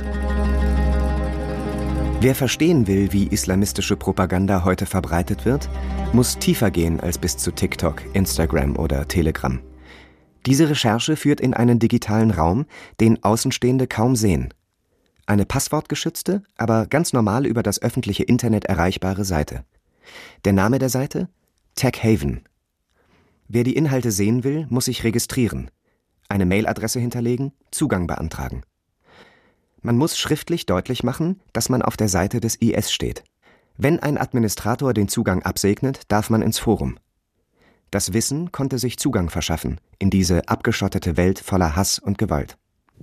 Wer verstehen will, wie islamistische Propaganda heute verbreitet wird, muss tiefer gehen als bis zu TikTok, Instagram oder Telegram. Diese Recherche führt in einen digitalen Raum, den Außenstehende kaum sehen. Eine passwortgeschützte, aber ganz normal über das öffentliche Internet erreichbare Seite. Der Name der Seite? TechHaven. Wer die Inhalte sehen will, muss sich registrieren, eine Mailadresse hinterlegen, Zugang beantragen. Man muss schriftlich deutlich machen, dass man auf der Seite des IS steht. Wenn ein Administrator den Zugang absegnet, darf man ins Forum. Das Wissen konnte sich Zugang verschaffen in diese abgeschottete Welt voller Hass und Gewalt.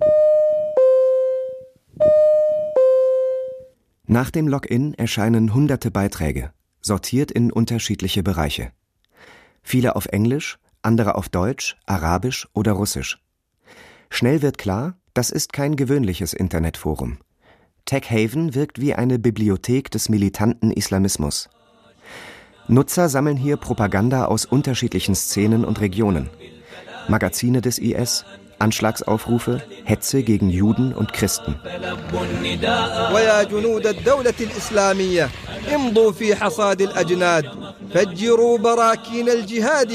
Nach dem Login erscheinen hunderte Beiträge, sortiert in unterschiedliche Bereiche. Viele auf Englisch, andere auf Deutsch, Arabisch oder Russisch. Schnell wird klar, das ist kein gewöhnliches Internetforum. TechHaven wirkt wie eine Bibliothek des militanten Islamismus. Nutzer sammeln hier Propaganda aus unterschiedlichen Szenen und Regionen. Magazine des IS, Anschlagsaufrufe, Hetze gegen Juden und Christen.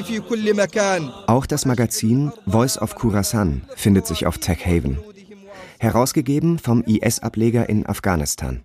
Auch das Magazin Voice of Khurasan findet sich auf TechHaven. herausgegeben vom IS-Ableger in Afghanistan.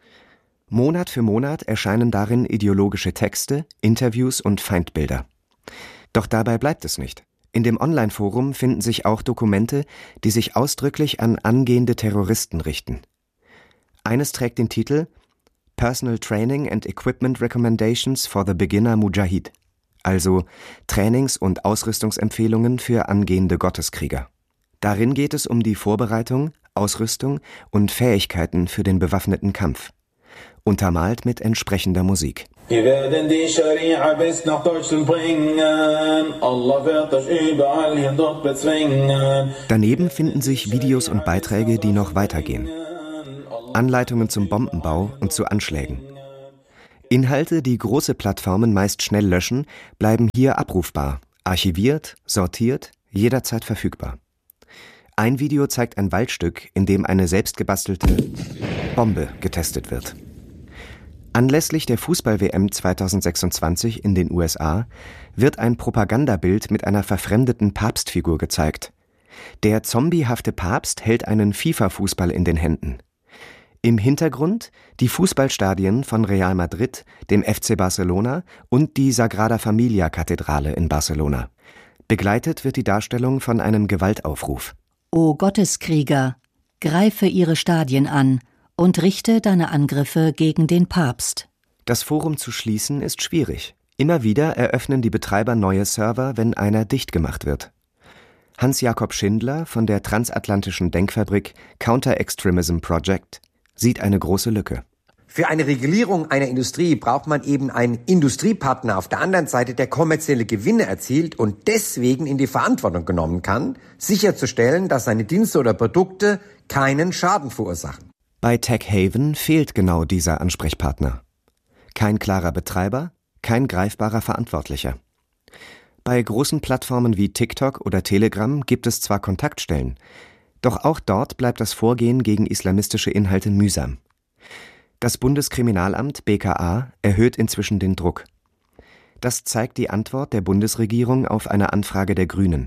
Monat für Monat erscheinen darin ideologische Texte, Interviews und Feindbilder. Doch dabei bleibt es nicht. In dem Online-Forum finden sich auch Dokumente, die sich ausdrücklich an angehende Terroristen richten. Eines trägt den Titel Personal Training and Equipment Recommendations for the Beginner Mujahid, also Trainings- und Ausrüstungsempfehlungen für angehende Gotteskrieger. Darin geht es um die Vorbereitung, Ausrüstung und Fähigkeiten für den bewaffneten Kampf, untermalt mit entsprechender Musik. Wir werden die Scharia bis nach Deutschland bringen, Allah wird euch überall hier dort bezwingen. Daneben finden sich Videos und Beiträge, die noch weitergehen. Anleitungen zum Bombenbau und zu Anschlägen. Inhalte, die große Plattformen meist schnell löschen, bleiben hier abrufbar, archiviert, sortiert, jederzeit verfügbar. Ein Video zeigt ein Waldstück, in dem eine selbstgebastelte Bombe getestet wird. Anlässlich der Fußball-WM 2026 in den USA wird ein Propagandabild mit einer verfremdeten Papstfigur gezeigt. Der zombiehafte Papst hält einen FIFA-Fußball in den Händen. Im Hintergrund die Fußballstadien von Real Madrid, dem FC Barcelona und die Sagrada Familia-Kathedrale in Barcelona. Begleitet wird die Darstellung von einem Gewaltaufruf. O Gotteskrieger, greife ihre Stadien an und richte deine Angriffe gegen den Papst. Das Forum zu schließen ist schwierig. Immer wieder eröffnen die Betreiber neue Server, wenn einer dicht gemacht wird. Hans-Jakob Schindler von der transatlantischen Denkfabrik Counter-Extremism Project sieht eine große Lücke. Für eine Regulierung einer Industrie braucht man eben einen Industriepartner auf der anderen Seite, der kommerzielle Gewinne erzielt und deswegen in die Verantwortung genommen kann, sicherzustellen, dass seine Dienste oder Produkte keinen Schaden verursachen. Bei TechHaven fehlt genau dieser Ansprechpartner. Kein klarer Betreiber, kein greifbarer Verantwortlicher. Bei großen Plattformen wie TikTok oder Telegram gibt es zwar Kontaktstellen, doch auch dort bleibt das Vorgehen gegen islamistische Inhalte mühsam. Das Bundeskriminalamt BKA erhöht inzwischen den Druck. Das zeigt die Antwort der Bundesregierung auf eine Anfrage der Grünen.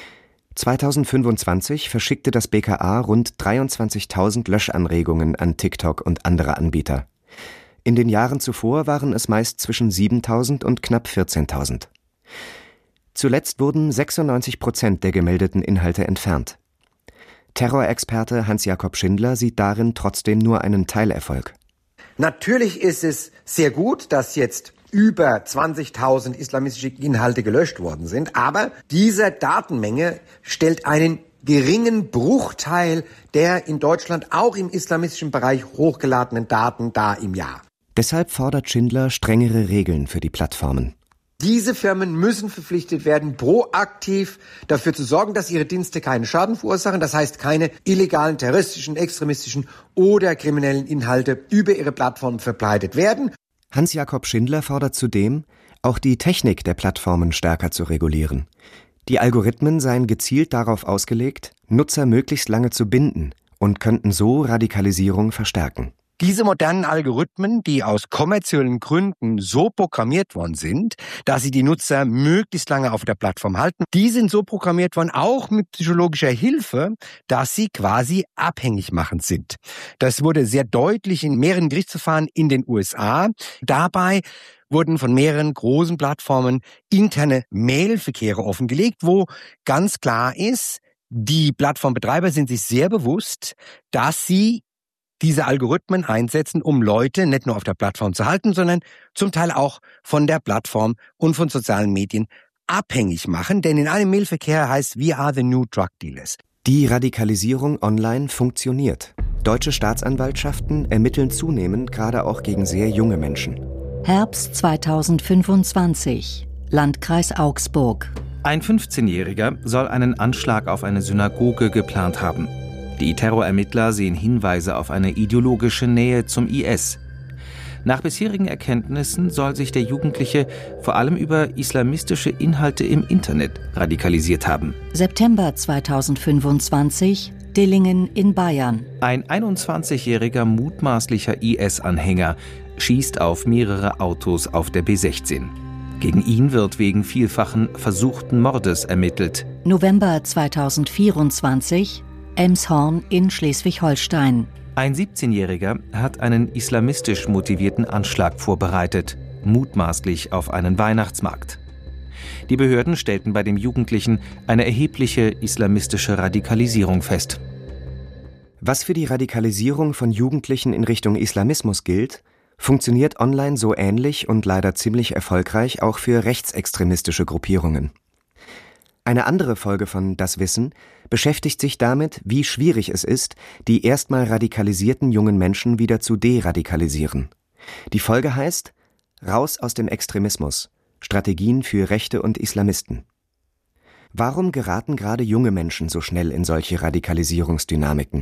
2025 verschickte das BKA rund 23.000 Löschanregungen an TikTok und andere Anbieter. In den Jahren zuvor waren es meist zwischen 7.000 und knapp 14.000. Zuletzt wurden 96% der gemeldeten Inhalte entfernt. Terrorexperte Hans-Jakob Schindler sieht darin trotzdem nur einen Teilerfolg. Natürlich ist es sehr gut, dass jetzt über 20.000 islamistische Inhalte gelöscht worden sind, aber diese Datenmenge stellt einen geringen Bruchteil der in Deutschland auch im islamistischen Bereich hochgeladenen Daten dar im Jahr. Deshalb fordert Schindler strengere Regeln für die Plattformen. Diese Firmen müssen verpflichtet werden, proaktiv dafür zu sorgen, dass ihre Dienste keinen Schaden verursachen. Das heißt, keine illegalen, terroristischen, extremistischen oder kriminellen Inhalte über ihre Plattformen verbreitet werden. Hans-Jakob Schindler fordert zudem, auch die Technik der Plattformen stärker zu regulieren. Die Algorithmen seien gezielt darauf ausgelegt, Nutzer möglichst lange zu binden und könnten so Radikalisierung verstärken. Diese modernen Algorithmen, die aus kommerziellen Gründen so programmiert worden sind, dass sie die Nutzer möglichst lange auf der Plattform halten, die sind so programmiert worden, auch mit psychologischer Hilfe, dass sie quasi abhängig machend sind. Das wurde sehr deutlich in mehreren Gerichtsverfahren in den USA. Dabei wurden von mehreren großen Plattformen interne Mailverkehre offengelegt, wo ganz klar ist, die Plattformbetreiber sind sich sehr bewusst, dass sie diese Algorithmen einsetzen, um Leute nicht nur auf der Plattform zu halten, sondern zum Teil auch von der Plattform und von sozialen Medien abhängig machen. Denn in einem Mailverkehr heißt, we are the new drug dealers. Die Radikalisierung online funktioniert. Deutsche Staatsanwaltschaften ermitteln zunehmend gerade auch gegen sehr junge Menschen. Herbst 2025, Landkreis Augsburg. Ein 15-Jähriger soll einen Anschlag auf eine Synagoge geplant haben. Die Terrorermittler sehen Hinweise auf eine ideologische Nähe zum IS. Nach bisherigen Erkenntnissen soll sich der Jugendliche vor allem über islamistische Inhalte im Internet radikalisiert haben. September 2025, Dillingen in Bayern. Ein 21-jähriger mutmaßlicher IS-Anhänger schießt auf mehrere Autos auf der B16. Gegen ihn wird wegen vielfachen versuchten Mordes ermittelt. November 2024, Elmshorn in Schleswig-Holstein. Ein 17-Jähriger hat einen islamistisch motivierten Anschlag vorbereitet, mutmaßlich auf einen Weihnachtsmarkt. Die Behörden stellten bei dem Jugendlichen eine erhebliche islamistische Radikalisierung fest. Was für die Radikalisierung von Jugendlichen in Richtung Islamismus gilt, funktioniert online so ähnlich und leider ziemlich erfolgreich auch für rechtsextremistische Gruppierungen. Eine andere Folge von Das Wissen beschäftigt sich damit, wie schwierig es ist, die erstmal radikalisierten jungen Menschen wieder zu deradikalisieren. Die Folge heißt »Raus aus dem Extremismus – Strategien für Rechte und Islamisten«. Warum geraten gerade junge Menschen so schnell in solche Radikalisierungsdynamiken?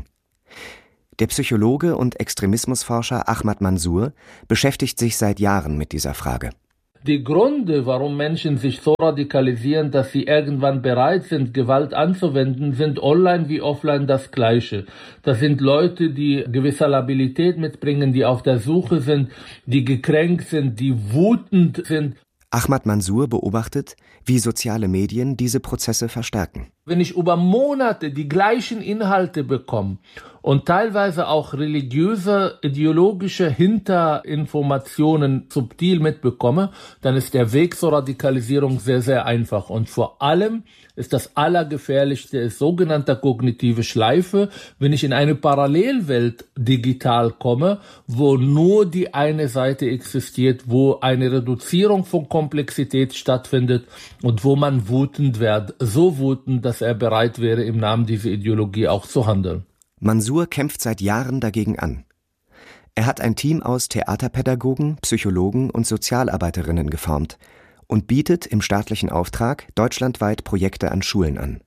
Der Psychologe und Extremismusforscher Ahmad Mansour beschäftigt sich seit Jahren mit dieser Frage. Die Gründe, warum Menschen sich so radikalisieren, dass sie irgendwann bereit sind, Gewalt anzuwenden, sind online wie offline das Gleiche. Das sind Leute, die gewisse Labilität mitbringen, die auf der Suche sind, die gekränkt sind, die wütend sind. Ahmad Mansour beobachtet, wie soziale Medien diese Prozesse verstärken. Wenn ich über Monate die gleichen Inhalte bekomme und teilweise auch religiöse, ideologische Hinterinformationen subtil mitbekomme, dann ist der Weg zur Radikalisierung sehr, sehr einfach. Und vor allem ist das Allergefährlichste sogenannte kognitive Schleife, wenn ich in eine Parallelwelt digital komme, wo nur die eine Seite existiert, wo eine Reduzierung von Komplexität stattfindet und wo man wütend wird, so wütend, dass er bereit wäre, im Namen dieser Ideologie auch zu handeln. Mansour kämpft seit Jahren dagegen an. Er hat ein Team aus Theaterpädagogen, Psychologen und Sozialarbeiterinnen geformt und bietet im staatlichen Auftrag deutschlandweit Projekte an Schulen an.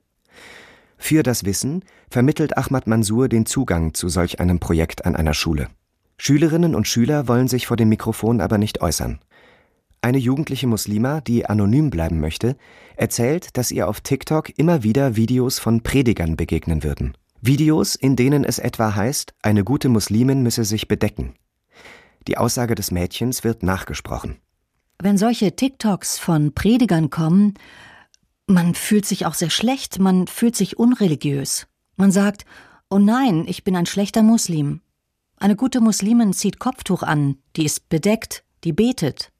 Für Das Wissen vermittelt Ahmad Mansour den Zugang zu solch einem Projekt an einer Schule. Schülerinnen und Schüler wollen sich vor dem Mikrofon aber nicht äußern. Eine jugendliche Muslima, die anonym bleiben möchte, erzählt, dass ihr auf TikTok immer wieder Videos von Predigern begegnen würden. Videos, in denen es etwa heißt, eine gute Muslimin müsse sich bedecken. Die Aussage des Mädchens wird nachgesprochen. Wenn solche TikToks von Predigern kommen, man fühlt sich auch sehr schlecht, man fühlt sich unreligiös. Man sagt, oh nein, ich bin ein schlechter Muslim. Eine gute Muslimin zieht Kopftuch an, die ist bedeckt, die betet.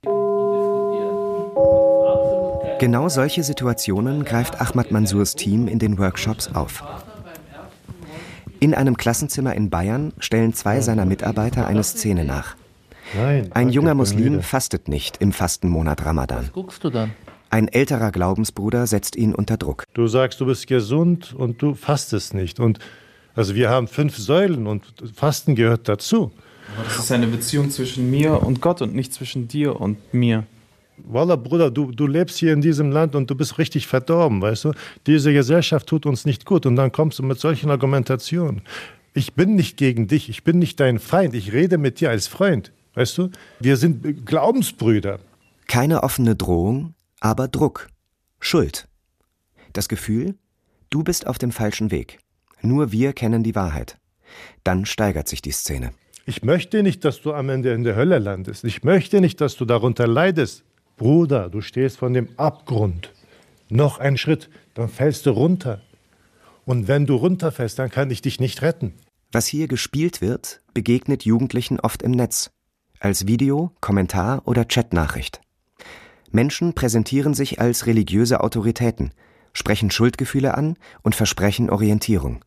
Genau solche Situationen greift Ahmad Mansours Team in den Workshops auf. In einem Klassenzimmer in Bayern stellen 2 seiner Mitarbeiter eine Szene nach. Ein junger Muslim fastet nicht im Fastenmonat Ramadan. Was guckst du dann? Ein älterer Glaubensbruder setzt ihn unter Druck. Du sagst, du bist gesund und du fastest nicht. Und also wir haben 5 Säulen und Fasten gehört dazu. Aber das ist eine Beziehung zwischen mir und Gott und nicht zwischen dir und mir. Wallah, Bruder, du lebst hier in diesem Land und du bist richtig verdorben, weißt du? Diese Gesellschaft tut uns nicht gut und dann kommst du mit solchen Argumentationen. Ich bin nicht gegen dich, ich bin nicht dein Feind, ich rede mit dir als Freund, weißt du? Wir sind Glaubensbrüder. Keine offene Drohung, aber Druck, Schuld. Das Gefühl, du bist auf dem falschen Weg. Nur wir kennen die Wahrheit. Dann steigert sich die Szene. Ich möchte nicht, dass du am Ende in der Hölle landest. Ich möchte nicht, dass du darunter leidest. Bruder, du stehst von dem Abgrund. Noch ein Schritt, dann fällst du runter. Und wenn du runterfällst, dann kann ich dich nicht retten. Was hier gespielt wird, begegnet Jugendlichen oft im Netz. Als Video, Kommentar oder Chatnachricht. Menschen präsentieren sich als religiöse Autoritäten, sprechen Schuldgefühle an und versprechen Orientierung.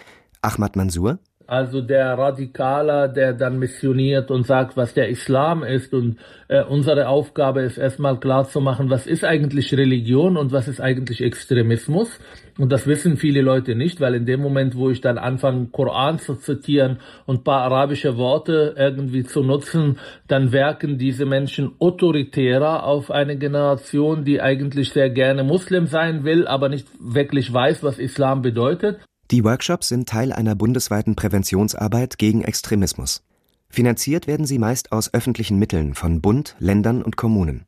Ahmad Mansour: Also der Radikaler, der dann missioniert und sagt, was der Islam ist, und unsere Aufgabe ist erstmal klarzumachen, was ist eigentlich Religion und was ist eigentlich Extremismus. Und das wissen viele Leute nicht, weil in dem Moment, wo ich dann anfange, Koran zu zitieren und ein paar arabische Worte irgendwie zu nutzen, dann wirken diese Menschen autoritärer auf eine Generation, die eigentlich sehr gerne Muslim sein will, aber nicht wirklich weiß, was Islam bedeutet. Die Workshops sind Teil einer bundesweiten Präventionsarbeit gegen Extremismus. Finanziert werden sie meist aus öffentlichen Mitteln von Bund, Ländern und Kommunen.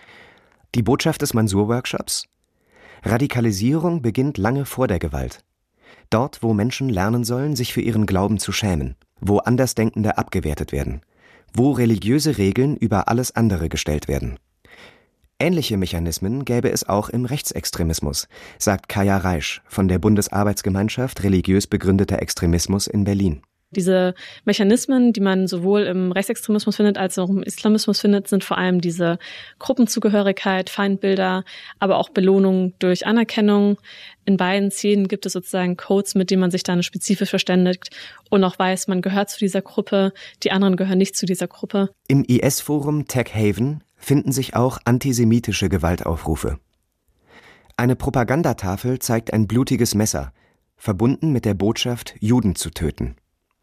Die Botschaft des Mansour-Workshops? Radikalisierung beginnt lange vor der Gewalt. Dort, wo Menschen lernen sollen, sich für ihren Glauben zu schämen, wo Andersdenkende abgewertet werden, wo religiöse Regeln über alles andere gestellt werden. Ähnliche Mechanismen gäbe es auch im Rechtsextremismus, sagt Kaya Reisch von der Bundesarbeitsgemeinschaft Religiös begründeter Extremismus in Berlin. Diese Mechanismen, die man sowohl im Rechtsextremismus findet als auch im Islamismus findet, sind vor allem diese Gruppenzugehörigkeit, Feindbilder, aber auch Belohnung durch Anerkennung. In beiden Szenen gibt es sozusagen Codes, mit denen man sich dann spezifisch verständigt und auch weiß, man gehört zu dieser Gruppe, die anderen gehören nicht zu dieser Gruppe. Im IS-Forum Tech Haven finden sich auch antisemitische Gewaltaufrufe. Eine Propagandatafel zeigt ein blutiges Messer, verbunden mit der Botschaft, Juden zu töten.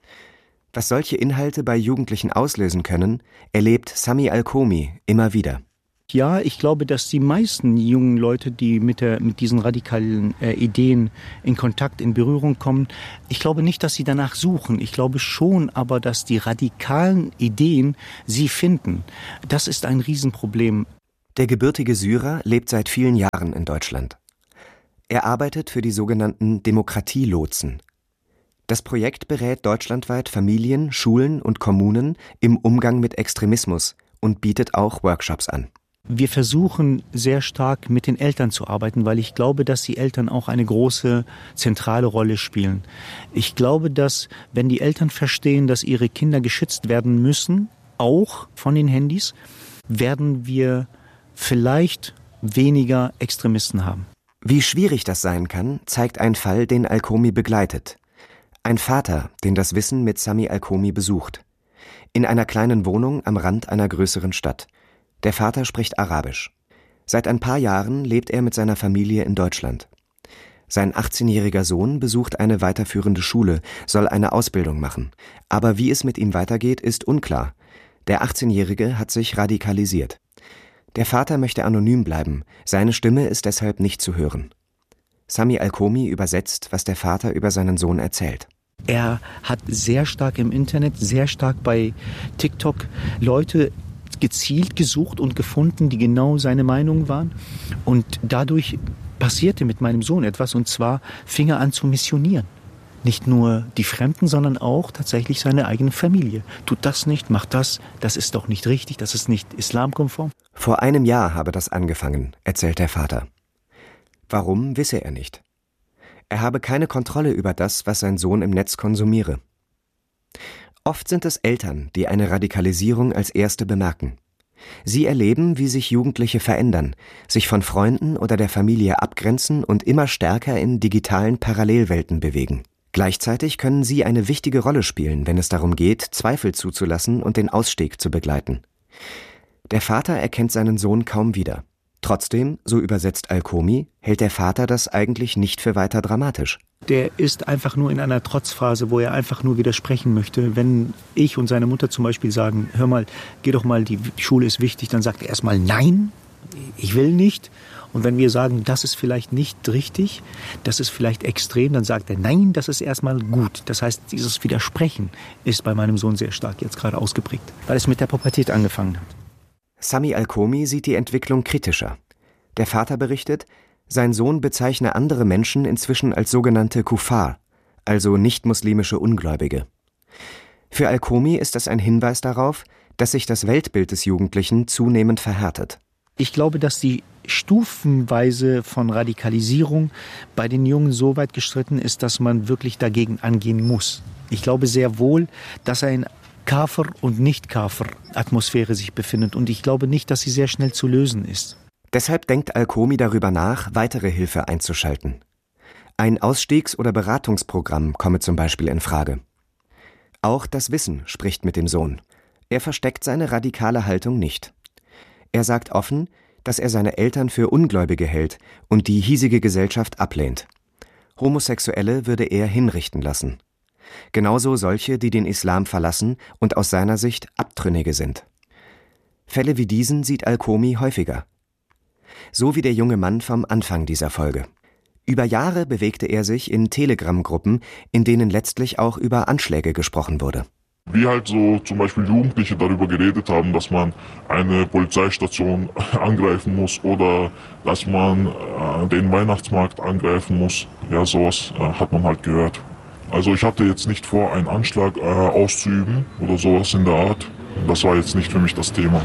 Was solche Inhalte bei Jugendlichen auslösen können, erlebt Sami Alkomi immer wieder. Ja, ich glaube, dass die meisten jungen Leute, die mit diesen radikalen Ideen in Kontakt, in Berührung kommen, ich glaube nicht, dass sie danach suchen. Ich glaube schon, aber dass die radikalen Ideen sie finden. Das ist ein Riesenproblem. Der gebürtige Syrer lebt seit vielen Jahren in Deutschland. Er arbeitet für die sogenannten Demokratielotsen. Das Projekt berät deutschlandweit Familien, Schulen und Kommunen im Umgang mit Extremismus und bietet auch Workshops an. Wir versuchen sehr stark mit den Eltern zu arbeiten, weil ich glaube, dass die Eltern auch eine große zentrale Rolle spielen. Ich glaube, dass wenn die Eltern verstehen, dass ihre Kinder geschützt werden müssen, auch von den Handys, werden wir vielleicht weniger Extremisten haben. Wie schwierig das sein kann, zeigt ein Fall, den Alkomi begleitet. Ein Vater, den das Wissen mit Sami Alkomi besucht. In einer kleinen Wohnung am Rand einer größeren Stadt. Der Vater spricht Arabisch. Seit ein paar Jahren lebt er mit seiner Familie in Deutschland. Sein 18-jähriger Sohn besucht eine weiterführende Schule, soll eine Ausbildung machen. Aber wie es mit ihm weitergeht, ist unklar. Der 18-Jährige hat sich radikalisiert. Der Vater möchte anonym bleiben, seine Stimme ist deshalb nicht zu hören. Sami Alkomi übersetzt, was der Vater über seinen Sohn erzählt. Er hat sehr stark im Internet, sehr stark bei TikTok Leute gezielt gesucht und gefunden, die genau seine Meinung waren. Und dadurch passierte mit meinem Sohn etwas, und zwar fing er an zu missionieren. Nicht nur die Fremden, sondern auch tatsächlich seine eigene Familie. Tut das nicht, macht das, das ist doch nicht richtig, das ist nicht islamkonform. Vor einem Jahr habe das angefangen, erzählt der Vater. Warum, wisse er nicht. Er habe keine Kontrolle über das, was sein Sohn im Netz konsumiere. Oft sind es Eltern, die eine Radikalisierung als erste bemerken. Sie erleben, wie sich Jugendliche verändern, sich von Freunden oder der Familie abgrenzen und immer stärker in digitalen Parallelwelten bewegen. Gleichzeitig können sie eine wichtige Rolle spielen, wenn es darum geht, Zweifel zuzulassen und den Ausstieg zu begleiten. Der Vater erkennt seinen Sohn kaum wieder. Trotzdem, so übersetzt Alkomi, hält der Vater das eigentlich nicht für weiter dramatisch. Der ist einfach nur in einer Trotzphase, wo er einfach nur widersprechen möchte. Wenn ich und seine Mutter zum Beispiel sagen, hör mal, geh doch mal, die Schule ist wichtig, dann sagt er erstmal nein, ich will nicht. Und wenn wir sagen, das ist vielleicht nicht richtig, das ist vielleicht extrem, dann sagt er nein, das ist erstmal gut. Das heißt, dieses Widersprechen ist bei meinem Sohn sehr stark jetzt gerade ausgeprägt, weil es mit der Pubertät angefangen hat. Sami Alkomi sieht die Entwicklung kritischer. Der Vater berichtet, sein Sohn bezeichne andere Menschen inzwischen als sogenannte Kuffar, also nicht-muslimische Ungläubige. Für Alkomi ist das ein Hinweis darauf, dass sich das Weltbild des Jugendlichen zunehmend verhärtet. Ich glaube, dass die Stufenweise von Radikalisierung bei den Jungen so weit gestritten ist, dass man wirklich dagegen angehen muss. Ich glaube sehr wohl, dass ein Kafir- und Nicht-Kafir-Atmosphäre sich befindet. Und ich glaube nicht, dass sie sehr schnell zu lösen ist. Deshalb denkt Alkomi darüber nach, weitere Hilfe einzuschalten. Ein Ausstiegs- oder Beratungsprogramm komme zum Beispiel in Frage. Auch das Wissen spricht mit dem Sohn. Er versteckt seine radikale Haltung nicht. Er sagt offen, dass er seine Eltern für Ungläubige hält und die hiesige Gesellschaft ablehnt. Homosexuelle würde er hinrichten lassen. Genauso solche, die den Islam verlassen und aus seiner Sicht Abtrünnige sind. Fälle wie diesen sieht Alkomi häufiger. So wie der junge Mann vom Anfang dieser Folge. Über Jahre bewegte er sich in Telegram-Gruppen, in denen letztlich auch über Anschläge gesprochen wurde. Wie halt so zum Beispiel Jugendliche darüber geredet haben, dass man eine Polizeistation angreifen muss oder dass man den Weihnachtsmarkt angreifen muss. Ja, sowas hat man halt gehört. Also ich hatte jetzt nicht vor, einen Anschlag auszuüben oder sowas in der Art. Das war jetzt nicht für mich das Thema.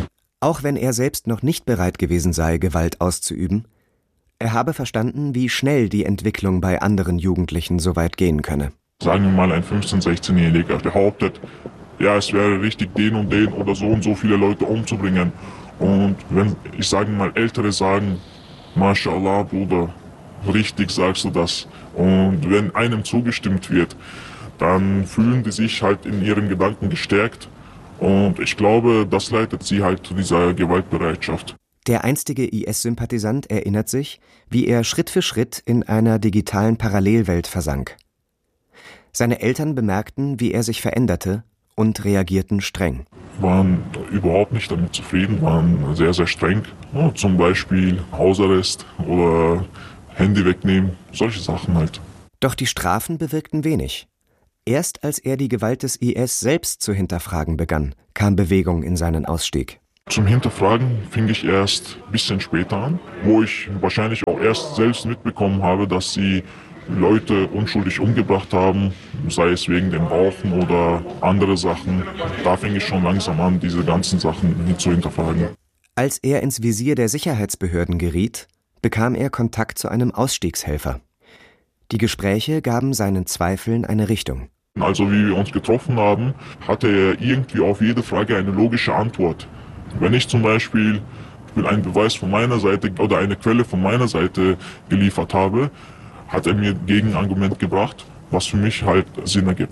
Auch wenn er selbst noch nicht bereit gewesen sei, Gewalt auszuüben, er habe verstanden, wie schnell die Entwicklung bei anderen Jugendlichen so weit gehen könne. Sagen wir mal, ein 15-, 16-Jähriger behauptet, ja, es wäre richtig, den und den oder so viele Leute umzubringen. Und wenn, ich sage mal, Ältere sagen, Mashallah, Bruder, richtig sagst du das. Und wenn einem zugestimmt wird, dann fühlen die sich halt in ihren Gedanken gestärkt. Und ich glaube, das leitet sie halt zu dieser Gewaltbereitschaft. Der einstige IS-Sympathisant erinnert sich, wie er Schritt für Schritt in einer digitalen Parallelwelt versank. Seine Eltern bemerkten, wie er sich veränderte und reagierten streng. Waren überhaupt nicht damit zufrieden, waren sehr, sehr streng. Ja, zum Beispiel Hausarrest oder Handy wegnehmen, solche Sachen halt. Doch die Strafen bewirkten wenig. Erst als er die Gewalt des IS selbst zu hinterfragen begann, kam Bewegung in seinen Ausstieg. Zum Hinterfragen fing ich erst ein bisschen später an, wo ich wahrscheinlich auch erst selbst mitbekommen habe, dass sie Leute unschuldig umgebracht haben, sei es wegen dem Rauchen oder andere Sachen. Da fing ich schon langsam an, diese ganzen Sachen zu hinterfragen. Als er ins Visier der Sicherheitsbehörden geriet, bekam er Kontakt zu einem Ausstiegshelfer. Die Gespräche gaben seinen Zweifeln eine Richtung. Also wie wir uns getroffen haben, hatte er irgendwie auf jede Frage eine logische Antwort. Wenn ich zum Beispiel einen Beweis von meiner Seite oder eine Quelle von meiner Seite geliefert habe, hat er mir Gegenargument gebracht, was für mich halt Sinn ergibt.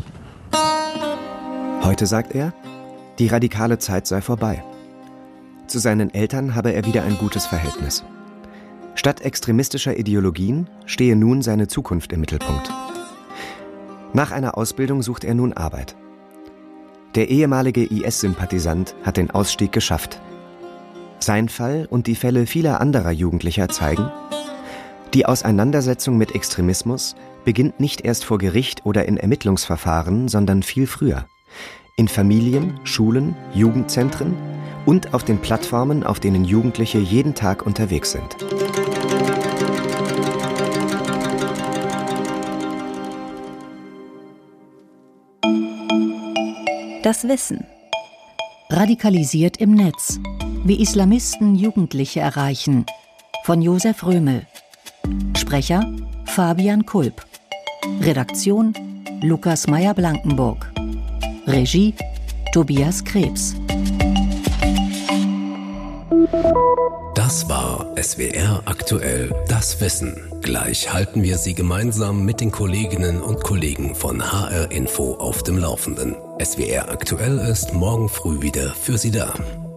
Heute sagt er, die radikale Zeit sei vorbei. Zu seinen Eltern habe er wieder ein gutes Verhältnis. Statt extremistischer Ideologien stehe nun seine Zukunft im Mittelpunkt. Nach einer Ausbildung sucht er nun Arbeit. Der ehemalige IS-Sympathisant hat den Ausstieg geschafft. Sein Fall und die Fälle vieler anderer Jugendlicher zeigen, die Auseinandersetzung mit Extremismus beginnt nicht erst vor Gericht oder in Ermittlungsverfahren, sondern viel früher. In Familien, Schulen, Jugendzentren und auf den Plattformen, auf denen Jugendliche jeden Tag unterwegs sind. Das Wissen. Radikalisiert im Netz. Wie Islamisten Jugendliche erreichen. Von Josef Römel. Sprecher Fabian Kulp. Redaktion Lukas Meyer-Blankenburg. Regie Tobias Krebs. Das war SWR aktuell, das Wissen. Gleich halten wir Sie gemeinsam mit den Kolleginnen und Kollegen von HR Info auf dem Laufenden. SWR aktuell ist morgen früh wieder für Sie da.